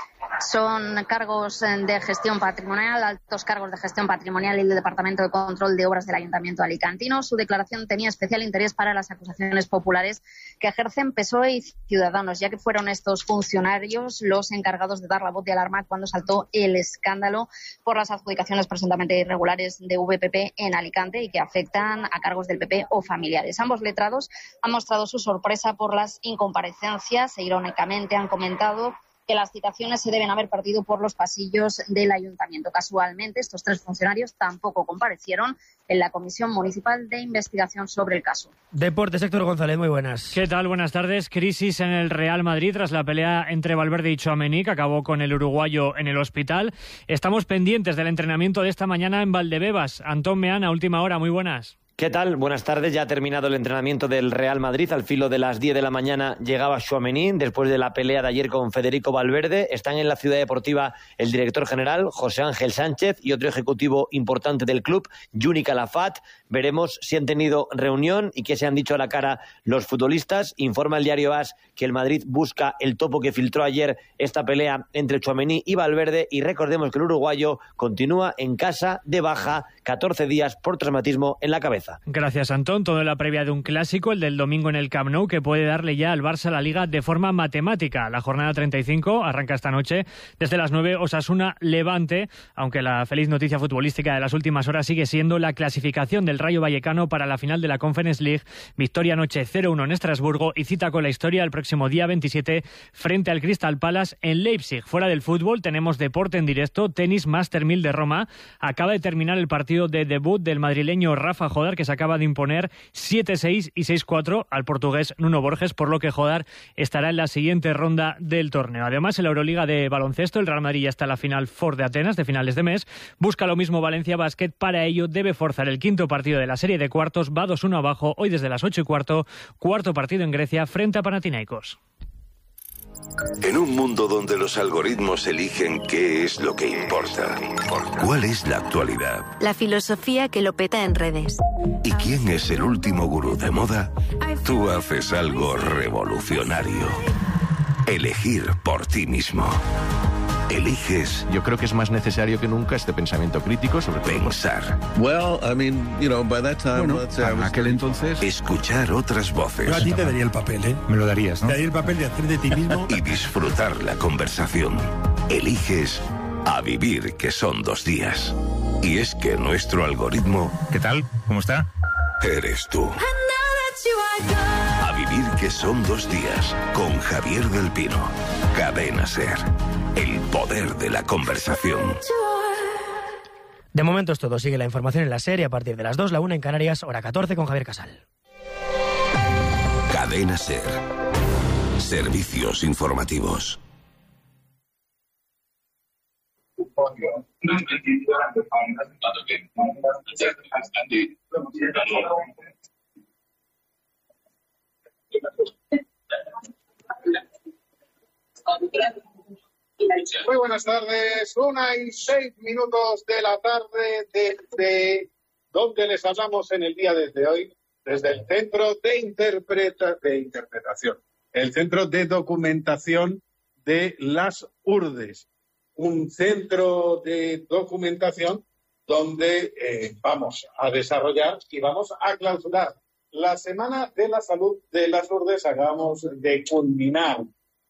Son cargos de gestión patrimonial, altos cargos de gestión patrimonial y del Departamento de Control de Obras del Ayuntamiento alicantino. Su declaración tenía especial interés para las acusaciones populares que ejercen PSOE y Ciudadanos, ya que fueron estos funcionarios los encargados de dar la voz de alarma cuando saltó el escándalo por las adjudicaciones presuntamente irregulares de VPP en Alicante y que afectan a cargos del PP o familiares. Ambos letrados han mostrado su sorpresa por las incomparecencias e irónicamente han comentado que las citaciones se deben haber perdido por los pasillos del ayuntamiento. Casualmente, estos 3 funcionarios tampoco comparecieron en la Comisión Municipal de Investigación sobre el caso. Deportes, Héctor González, muy buenas. ¿Qué tal? Buenas tardes. Crisis en el Real Madrid tras la pelea entre Valverde y Tchouaméni, que acabó con el uruguayo en el hospital. Estamos pendientes del entrenamiento de esta mañana en Valdebebas. Antón Meana, última hora, muy buenas. ¿Qué tal? Buenas tardes. Ya ha terminado el entrenamiento del Real Madrid. Al filo de las 10 de la mañana llegaba Tchouaméni después de la pelea de ayer con Federico Valverde. Están en la Ciudad Deportiva el director general, José Ángel Sánchez, y otro ejecutivo importante del club, Juni Calafat. Veremos si han tenido reunión y qué se han dicho a la cara los futbolistas. Informa el diario AS que el Madrid busca el topo que filtró ayer esta pelea entre Tchouaméni y Valverde. Y recordemos que el uruguayo continúa en casa de baja, 14 días por traumatismo en la cabeza. Gracias, Antón. Todo en la previa de un clásico, el del domingo en el Camp Nou, que puede darle ya al Barça la Liga de forma matemática. La jornada 35 arranca esta noche. Desde las 9, Osasuna-Levante, aunque la feliz noticia futbolística de las últimas horas sigue siendo la clasificación del Rayo Vallecano para la final de la Conference League. Victoria anoche 0-1 en Estrasburgo y cita con la historia el próximo día 27 frente al Crystal Palace en Leipzig. Fuera del fútbol tenemos deporte en directo, tenis Master 1000 de Roma. Acaba de terminar el partido de debut del madrileño Rafa Jodar, que se acaba de imponer 7-6 y 6-4 al portugués Nuno Borges, por lo que Jodar estará en la siguiente ronda del torneo. Además, en la Euroliga de baloncesto, el Real Madrid ya está en la Final Four de Atenas de finales de mes. Busca lo mismo Valencia Basket. Para ello debe forzar el quinto partido de la serie de cuartos. Va 2-1 abajo hoy desde las 8:15. Cuarto partido en Grecia frente a Panathinaikos. En un mundo donde los algoritmos eligen qué es lo que importa, ¿cuál es la actualidad? La filosofía que lo peta en redes. ¿Y quién es el último gurú de moda? Tú haces algo revolucionario. Elegir por ti mismo. Eliges. Yo creo que es más necesario que nunca este pensamiento crítico sobre pensar. Bueno, a aquel entonces, escuchar otras voces. Yo a ti te daría el papel, ¿eh? Me lo darías, ¿no? Te daría el papel de hacer de ti mismo. Y disfrutar la conversación. Eliges a vivir, que son 2 días. Y es que nuestro algoritmo... ¿Qué tal? ¿Cómo está? Eres tú. A vivir, que son 2 días. Con Javier del Pino. Cadena SER. El poder de la conversación. De momento es todo. Sigue la información en la serie a partir de las 2, la 1 en Canarias, hora 14 con Javier Casal. Cadena SER. Servicios informativos. Muy buenas tardes, 1:06 de la tarde, desde donde les hablamos en el día desde hoy, desde el Centro de Interpretación, el Centro de Documentación de las Urdes, un centro de documentación donde vamos a desarrollar y vamos a clausurar la Semana de la Salud de las Urdes. Acabamos de culminar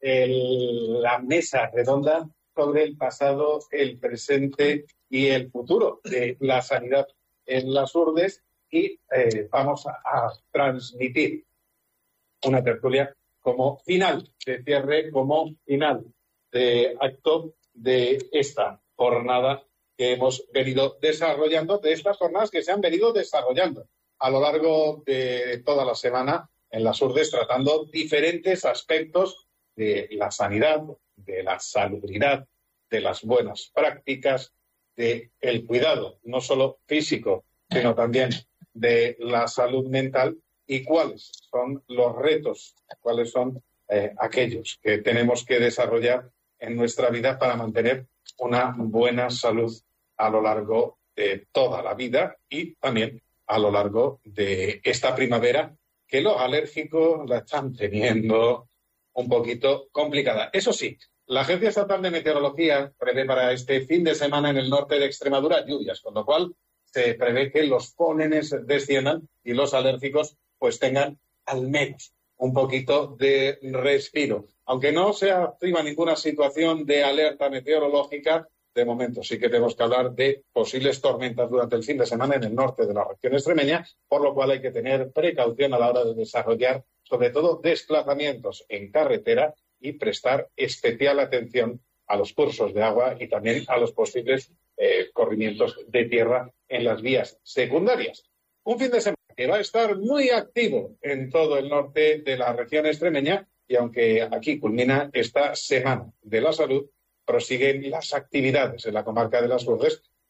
la mesa redonda sobre el pasado, el presente y el futuro de la sanidad en las Urdes y vamos a transmitir una tertulia como final de cierre, como final de acto de esta jornada que hemos venido desarrollando, de estas jornadas que se han venido desarrollando a lo largo de toda la semana en las Urdes, tratando diferentes aspectos de la sanidad, de la salubridad, de las buenas prácticas, de el cuidado, no solo físico, sino también de la salud mental, y cuáles son los retos, cuáles son aquellos que tenemos que desarrollar en nuestra vida para mantener una buena salud a lo largo de toda la vida y también a lo largo de esta primavera, que los alérgicos la están teniendo un poquito complicada. Eso sí, la Agencia Estatal de Meteorología prevé para este fin de semana en el norte de Extremadura lluvias, con lo cual se prevé que los pólenes desciendan y los alérgicos pues tengan al menos un poquito de respiro. Aunque no se activa ninguna situación de alerta meteorológica, de momento sí que tenemos que hablar de posibles tormentas durante el fin de semana en el norte de la región extremeña, por lo cual hay que tener precaución a la hora de desarrollar, sobre todo, desplazamientos en carretera y prestar especial atención a los cursos de agua y también a los posibles corrimientos de tierra en las vías secundarias. Un fin de semana que va a estar muy activo en todo el norte de la región extremeña, y aunque aquí culmina esta Semana de la Salud, prosiguen las actividades en la comarca de las Urdes,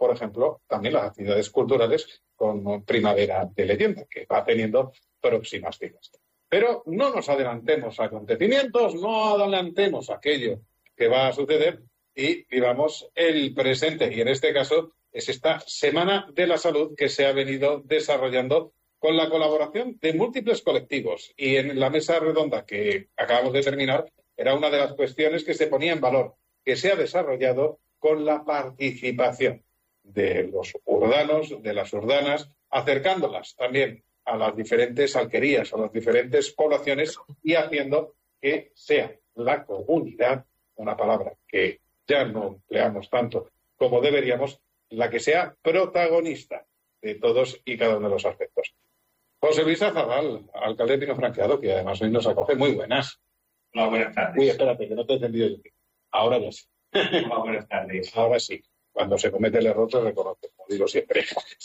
por ejemplo, también las actividades culturales con Primavera de Leyenda, que va teniendo próximas citas. Pero no nos adelantemos a acontecimientos, no adelantemos aquello que va a suceder y vivamos el presente. Y en este caso es esta Semana de la Salud que se ha venido desarrollando con la colaboración de múltiples colectivos. Y en la mesa redonda que acabamos de terminar era una de las cuestiones que se ponía en valor, que se ha desarrollado con la participación de los urdanos, de las urdanas, acercándolas también a las diferentes alquerías, a las diferentes poblaciones y haciendo que sea la comunidad, una palabra que ya no empleamos tanto como deberíamos, la que sea protagonista de todos y cada uno de los aspectos. José Luis Azarral, alcalde de Pino Franqueado, que además hoy nos acoge, muy buenas. Hola, buenas tardes. Uy, espérate, que no te he entendido yo. Ahora ya sí. Hola, buenas tardes. Ahora sí. Cuando se comete el error se reconoce, como digo siempre.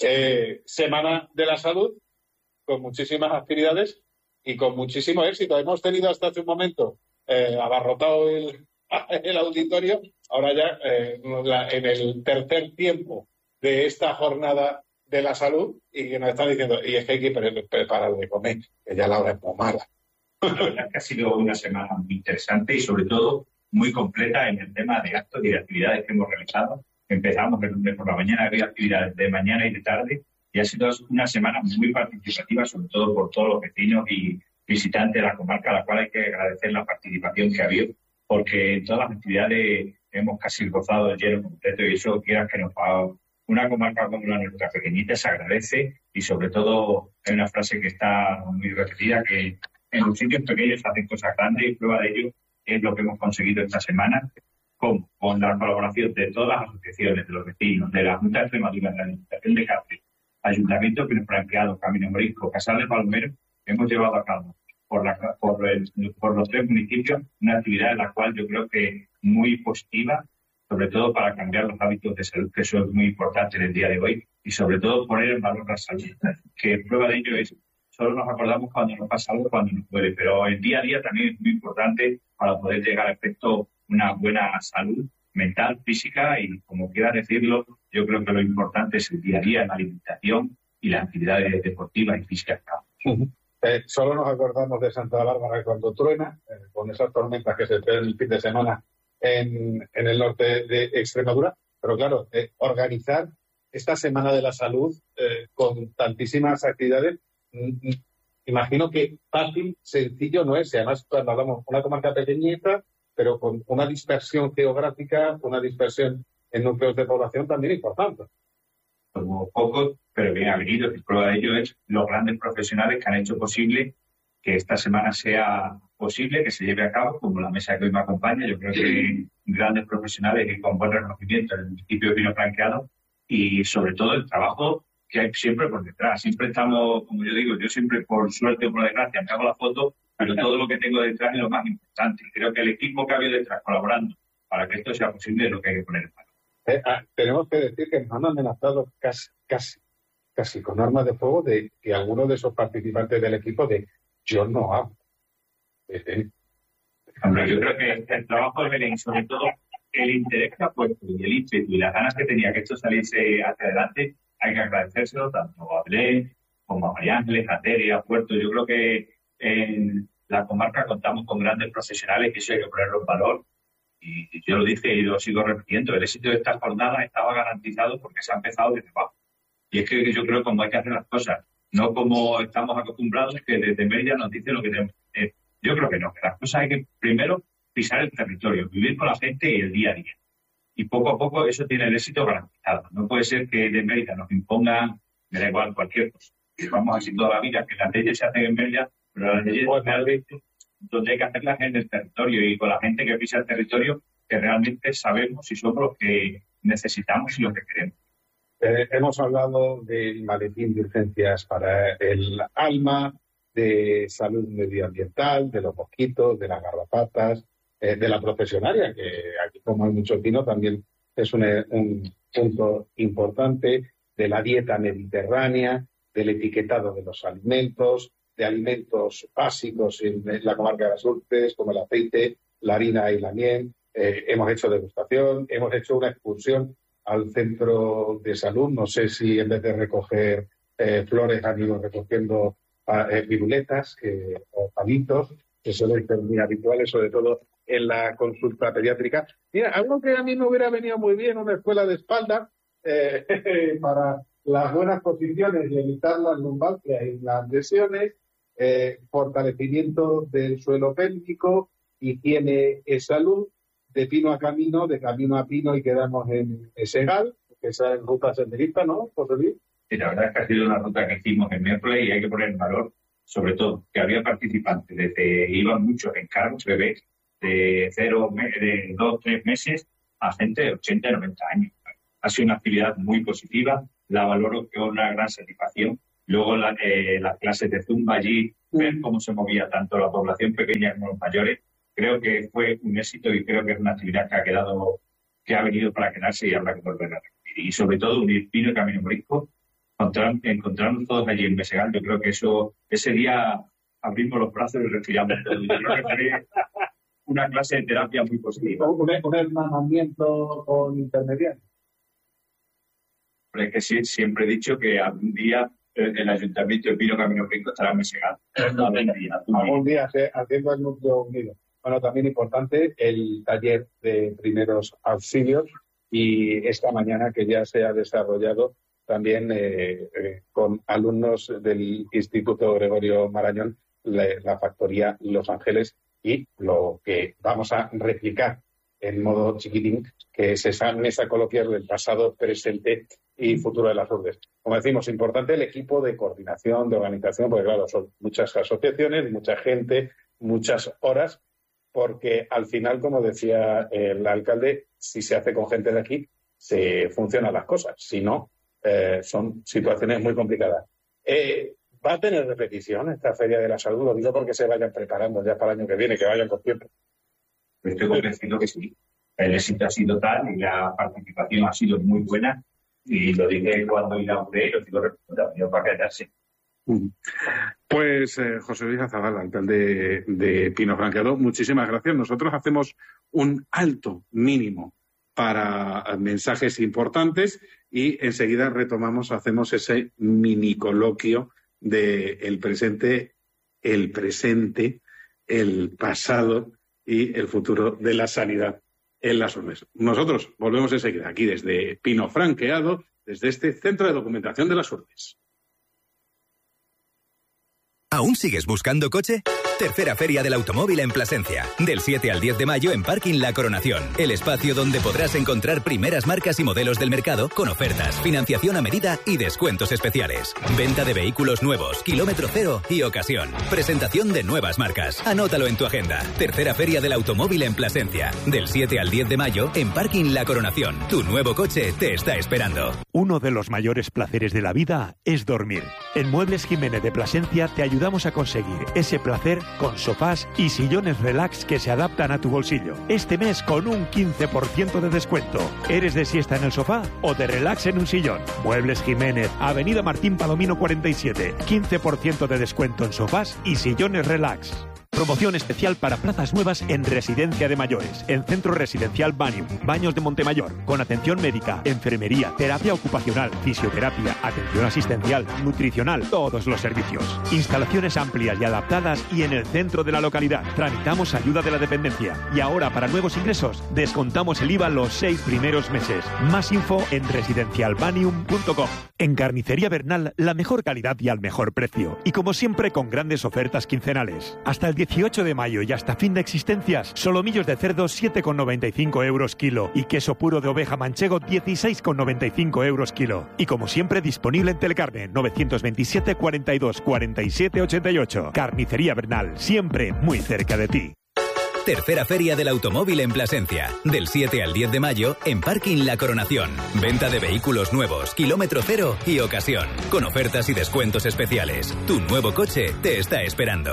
Semana de la Salud, con muchísimas actividades y con muchísimo éxito. Hemos tenido hasta hace un momento abarrotado el auditorio. Ahora ya en el tercer tiempo de esta jornada de la salud y que nos están diciendo, y es que hay que preparar de comer, que ya la hora es muy mala. La verdad es que ha sido una semana muy interesante y sobre todo muy completa en el tema de actos y de actividades que hemos realizado. Empezamos el lunes por la mañana, había actividades de mañana y de tarde y ha sido una semana muy participativa, sobre todo por todos los vecinos y visitantes de la comarca, a la cual hay que agradecer la participación que ha habido, porque en todas las actividades hemos casi gozado el lleno completo y eso, quieras que nos pague. Una comarca como la nuestra pequeñita se agradece y sobre todo hay una frase que está muy repetida, que en los sitios pequeños hacen cosas grandes y prueba de ello es lo que hemos conseguido esta semana con la colaboración de todas las asociaciones, de los vecinos, de la Junta de Extremadura, de la Administración de Cáceres, Ayuntamiento Pino Franqueado, Camino Morisco, Casal de Palomero, hemos llevado a cabo por los tres municipios una actividad en la cual yo creo que muy positiva, sobre todo para cambiar los hábitos de salud, que eso es muy importante en el día de hoy, y sobre todo poner en valor la salud, que prueba de ello es, solo nos acordamos cuando nos pasa algo, cuando nos duele, pero el día a día también es muy importante para poder llegar a efecto una buena salud mental, física, y como quiera decirlo, yo creo que lo importante es el día a día, la alimentación y las actividades deportivas y físicas. Solo nos acordamos de Santa Bárbara cuando truena, con esas tormentas que se ven el fin de semana en el norte de Extremadura, pero claro, organizar esta Semana de la Salud con tantísimas actividades, imagino que fácil, sencillo no es, y además cuando hablamos de una comarca pequeñita, pero con una dispersión geográfica, una dispersión en núcleos de población también importante. Como pocos, pero bien avenidos, y prueba de ello es los grandes profesionales que han hecho posible que esta semana sea posible, que se lleve a cabo, como la mesa que hoy me acompaña. Yo creo que grandes profesionales y con buen reconocimiento en el municipio de Pino Franqueado y sobre todo el trabajo que hay siempre por detrás. Siempre estamos, como yo digo, yo siempre por suerte o por desgracia me hago la foto, pero todo lo que tengo detrás es lo más importante. Creo que el equipo que ha habido detrás colaborando para que esto sea posible es lo que hay que poner en mano. Tenemos que decir que nos han amenazado casi con armas de fuego de que algunos de esos participantes del equipo de yo no hablo. Hombre, yo creo que el trabajo de Belén, sobre todo el interés que ha puesto y el ímpetu y las ganas que tenía que esto saliese hacia adelante, hay que agradecérselo tanto a Belén como a María Ángeles, a Tere, a Puerto. Yo creo que en la comarca contamos con grandes profesionales que eso hay que ponerlo en valor. Y yo lo dije y lo sigo repitiendo, el éxito de esta jornada estaba garantizado porque se ha empezado desde abajo. Y es que yo creo que como hay que hacer las cosas, no como estamos acostumbrados, que desde Mérida nos dicen lo que tenemos que hacer. Yo creo que no, que las cosas hay que primero pisar el territorio, vivir con la gente y el día a día. Y poco a poco eso tiene el éxito garantizado. No puede ser que de Mérida nos impongan, me da igual, cualquier cosa. Vamos así toda la vida, que las leyes se hacen en Mérida, pero las leyes realmente donde hay que hacerlas en el territorio y con la gente que pisa el territorio, que realmente sabemos si somos los que necesitamos y lo que queremos. Hemos hablado del maletín de urgencias para el alma, de salud medioambiental, de los mosquitos, de las garrapatas, de la profesionaria, que aquí como hay mucho vino también es un punto importante, de la dieta mediterránea, del etiquetado de los alimentos, de alimentos básicos en la comarca de las Urces, como el aceite, la harina y la miel. Hemos hecho degustación, hemos hecho una excursión al centro de salud. No sé si en vez de recoger flores han ido recogiendo viruletas o palitos, que suelen ser muy habituales, sobre todo en la consulta pediátrica. Mira, algo que a mí me hubiera venido muy bien, una escuela de espalda para las buenas posiciones y evitar las lumbalgias y las lesiones, fortalecimiento del suelo pélvico, higiene y salud, de pino a camino, de camino a pino, y quedamos en Segal, que esa es ruta senderista, ¿no, José Luis? Sí, la verdad es que ha sido una ruta que hicimos el miércoles y hay que poner en valor, sobre todo, que había participantes, desde iban muchos encargos, bebés, de 2, 3 meses a gente de 80 y 90 años. Ha sido una actividad muy positiva, la valoro con una gran satisfacción. Luego las clases de Zumba allí, ver cómo se movía tanto la población pequeña como los mayores, creo que fue un éxito y creo que es una actividad que ha venido para quedarse y habrá que volver a repetir. Y sobre todo unir Pino y Camino Morisco, encontrarnos todos allí en Mesegal. Yo creo que ese día abrimos los brazos y respiramos todo. Yo creo que sería una clase de terapia muy positiva. Un hermanamiento con intermediarios. Es que sí, siempre he dicho que algún día el Ayuntamiento de Pino Camino Morisco estará en Mesegal. Algún día haciendo el núcleo unido. Bueno, también importante el taller de primeros auxilios, y esta mañana que ya se ha desarrollado también con alumnos del Instituto Gregorio Marañón, la factoría Los Ángeles, y lo que vamos a replicar en modo chiquitín, que es esa mesa coloquial del pasado, presente y futuro de las Urdes. Como decimos, importante el equipo de coordinación, de organización, porque claro, son muchas asociaciones, mucha gente, muchas horas, porque al final, como decía el alcalde, si se hace con gente de aquí, se funcionan las cosas. Si no, son situaciones muy complicadas. ¿Va a tener repetición esta Feria de la Salud? Lo digo porque se vayan preparando ya para el año que viene, que vayan con tiempo. Estoy convencido que sí. El éxito ha sido tal y la participación ha sido muy buena. Y lo dije cuando inauguré y lo digo repetido para quedarse. Pues José Luis Azabal, alcalde de Pino Franqueado, muchísimas gracias. Nosotros hacemos un alto mínimo para mensajes importantes y enseguida hacemos ese mini coloquio de el presente, el pasado y el futuro de la sanidad en las Urdes. Nosotros volvemos enseguida aquí desde Pino Franqueado, desde este Centro de Documentación de las Urdes. ¿Aún sigues buscando coche? Tercera Feria del Automóvil en Plasencia. Del 7 al 10 de mayo en Parking La Coronación. El espacio donde podrás encontrar primeras marcas y modelos del mercado con ofertas, financiación a medida y descuentos especiales. Venta de vehículos nuevos, kilómetro cero y ocasión. Presentación de nuevas marcas. Anótalo en tu agenda. Tercera Feria del Automóvil en Plasencia. Del 7 al 10 de mayo en Parking La Coronación. Tu nuevo coche te está esperando. Uno de los mayores placeres de la vida es dormir. En Muebles Jiménez de Plasencia te ayudamos a conseguir ese placer con sofás y sillones relax que se adaptan a tu bolsillo. Este mes con un 15% de descuento. ¿Eres de siesta en el sofá o de relax en un sillón? Muebles Jiménez, Avenida Martín Palomino 47. 15% de descuento en sofás y sillones relax. Promoción especial para plazas nuevas en Residencia de Mayores, en Centro Residencial Banium, Baños de Montemayor, con atención médica, enfermería, terapia ocupacional, fisioterapia, atención asistencial, nutricional, todos los servicios. Instalaciones amplias y adaptadas y en el centro de la localidad. Tramitamos ayuda de la dependencia. Y ahora, para nuevos ingresos, descontamos el IVA los 6 primeros meses. Más info en residencialbanium.com. En Carnicería Bernal, la mejor calidad y al mejor precio. Y como siempre, con grandes ofertas quincenales. Hasta el 18 de mayo y hasta fin de existencias, solomillos de cerdo 7,95 euros kilo y queso puro de oveja manchego 16,95 euros kilo. Y como siempre, disponible en Telecarne 927 42 47 88. Carnicería Bernal, siempre muy cerca de ti. Tercera Feria del Automóvil en Plasencia. Del 7 al 10 de mayo en Parking La Coronación. Venta de vehículos nuevos, kilómetro cero y ocasión. Con ofertas y descuentos especiales. Tu nuevo coche te está esperando.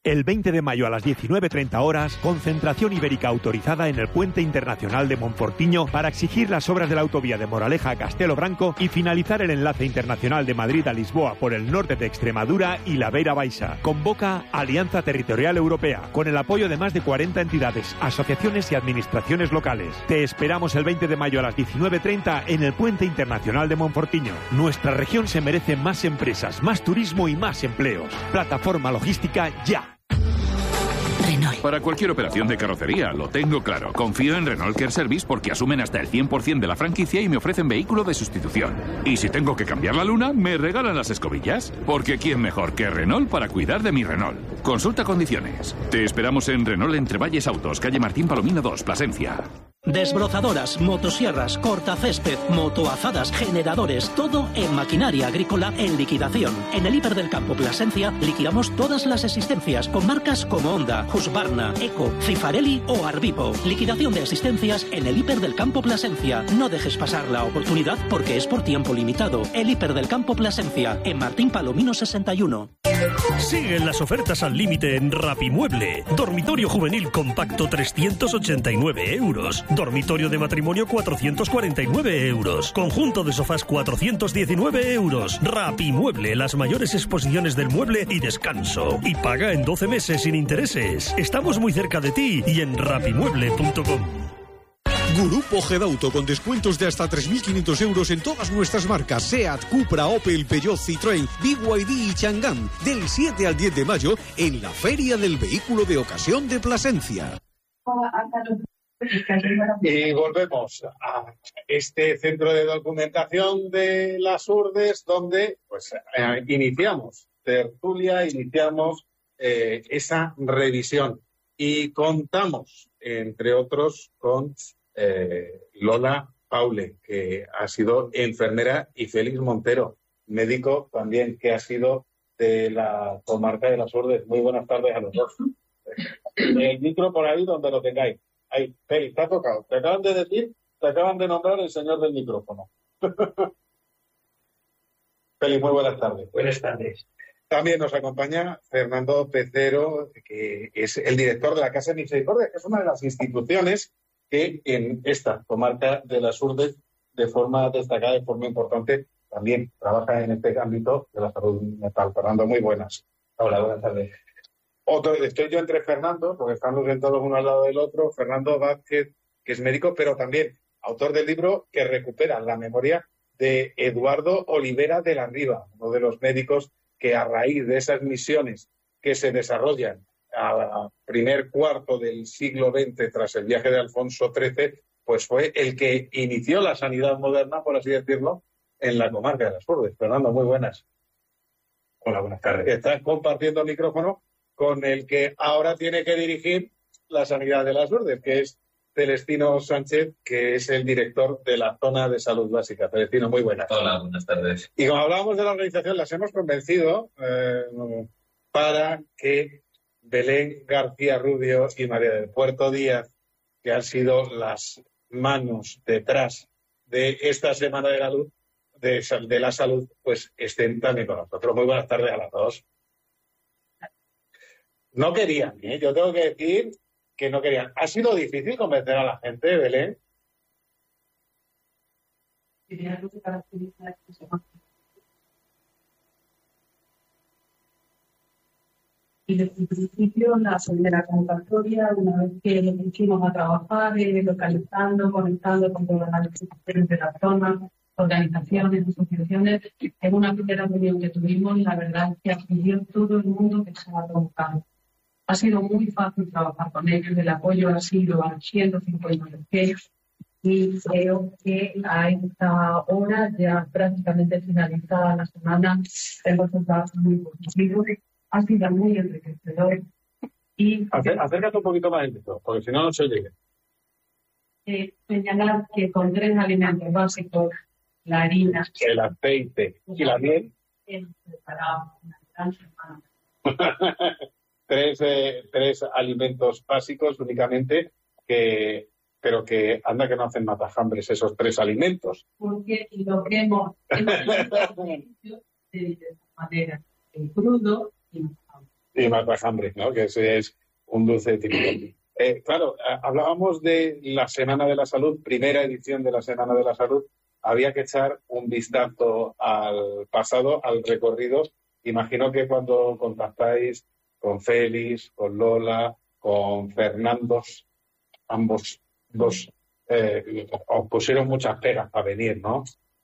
El 20 de mayo a las 19:30 horas, concentración ibérica autorizada en el Puente Internacional de Monfortiño para exigir las obras de la autovía de Moraleja a Castelo Branco y finalizar el enlace internacional de Madrid a Lisboa por el norte de Extremadura y la Beira Baixa. Convoca Alianza Territorial Europea, con el apoyo de más de 40 entidades, asociaciones y administraciones locales. Te esperamos el 20 de mayo a las 19:30 en el Puente Internacional de Monfortiño. Nuestra región se merece más empresas, más turismo y más empleos. Plataforma logística ya. Renault. Para cualquier operación de carrocería, lo tengo claro. Confío en Renault Care Service porque asumen hasta el 100% de la franquicia y me ofrecen vehículo de sustitución. Y si tengo que cambiar la luna, me regalan las escobillas. Porque ¿quién mejor que Renault para cuidar de mi Renault? Consulta condiciones. Te esperamos en Renault Entrevalles Autos, calle Martín Palomino 2, Plasencia. Desbrozadoras, motosierras, cortacésped, motoazadas, generadores, todo en maquinaria agrícola en liquidación. En el Hiper del Campo Plasencia liquidamos todas las existencias con marcas como Honda, Husqvarna, Eco, Cifarelli o Arbipo. Liquidación de existencias en el Hiper del Campo Plasencia. No dejes pasar la oportunidad porque es por tiempo limitado. El Hiper del Campo Plasencia en Martín Palomino 61. Siguen las ofertas al límite en Rapimueble. Dormitorio juvenil compacto 389 euros. Dormitorio de matrimonio 449 euros. Conjunto de sofás 419 euros. Rapimueble, las mayores exposiciones del mueble y descanso. Y paga en 12 meses sin intereses. Estamos muy cerca de ti y en rapimueble.com. Grupo Gedauto con descuentos de hasta 3.500 euros en todas nuestras marcas SEAT, Cupra, Opel, Peugeot, Citroën, BYD y Chang'an del 7 al 10 de mayo en la Feria del Vehículo de Ocasión de Plasencia. Y volvemos a este centro de documentación de las Urdes donde pues iniciamos tertulia, iniciamos esa revisión y contamos, entre otros, con Lola Paule, que ha sido enfermera, y Félix Montero, médico también, que ha sido de la comarca de las Urdes. Muy buenas tardes a los dos. El micro por ahí donde lo tengáis. Ahí, Félix, te ha tocado. Te acaban de decir, te acaban de nombrar el señor del micrófono. Félix, muy buenas tardes. Buenas tardes. También nos acompaña Fernando Pecero, que es el director de la Casa de Misericordia, que es una de las instituciones que en esta comarca de las Urdes, de forma destacada, de forma importante, también trabaja en este ámbito de la salud mental. Fernando, muy buenas. Hola, buenas tardes. Estoy yo entre Fernando, porque estamos sentados uno al lado del otro. Fernando Vázquez, que es médico, pero también autor del libro que recupera la memoria de Eduardo Olivera de la Riva, uno de los médicos que a raíz de esas misiones que se desarrollan al primer cuarto del siglo XX tras el viaje de Alfonso XIII, pues fue el que inició la sanidad moderna, por así decirlo, en la comarca de las Urdes. Fernando, muy buenas. Hola, buenas tardes. Estás compartiendo el micrófono con el que ahora tiene que dirigir la sanidad de las Urdes, que es Celestino Sánchez, que es el director de la zona de salud básica. Celestino, muy buenas. Hola, buenas tardes. Y como hablábamos de la organización, las hemos convencido para que Belén García Rubio y María del Puerto Díaz, que han sido las manos detrás de esta Semana de la Salud, pues estén también con nosotros. Muy buenas tardes a las dos. No querían, yo tengo que decir que no querían. ¿Ha sido difícil convencer a la gente, Belén? Y desde el principio, la primera convocatoria, una vez que nos pusimos a trabajar, localizando, conectando con todas las instituciones de la zona, organizaciones, asociaciones, en una primera reunión que tuvimos, la verdad es que acudió todo el mundo que estaba convocado. Ha sido muy fácil trabajar con ellos, el apoyo ha sido al 150%, y creo que a esta hora, ya prácticamente finalizada la semana, hemos estado muy positivos. Ha sido muy enriquecedor. Y acércate un poquito más el micro, porque si no, no se oye. Señalar que con 3 alimentos básicos, la harina, el aceite y la miel, hemos preparado una gran semana. 3 alimentos básicos únicamente, pero que anda que no hacen matajambres esos 3 alimentos. Porque lo que hemos hecho de esta manera, el crudo, Y más hambre, ¿no? Que ese es un dulce típico. Claro, hablábamos de la Semana de la Salud, primera edición de la Semana de la Salud. Había que echar un vistazo al pasado, al recorrido. Imagino que cuando contactáis con Félix, con Lola, con Fernando, ambos dos, os pusieron muchas pegas para venir, ¿no?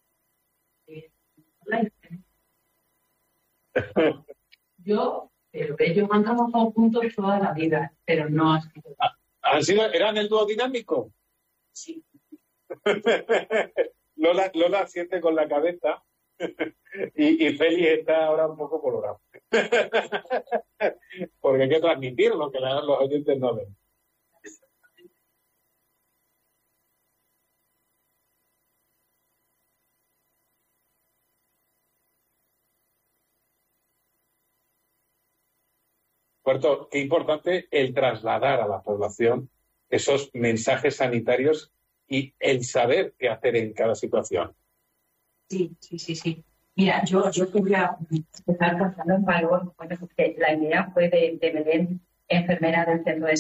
Ellos andamos juntos toda la vida, pero no así. ¿Eran el dúo dinámico? Sí. Lola asiente con la cabeza y Félix está ahora un poco colorado. Porque hay que transmitir lo que los oyentes no ven. Puerto, qué importante el trasladar a la población esos mensajes sanitarios y el saber qué hacer en cada situación. Sí. Mira, yo quería empezar pasando en valor, porque la idea fue de Belén, enfermera del centro de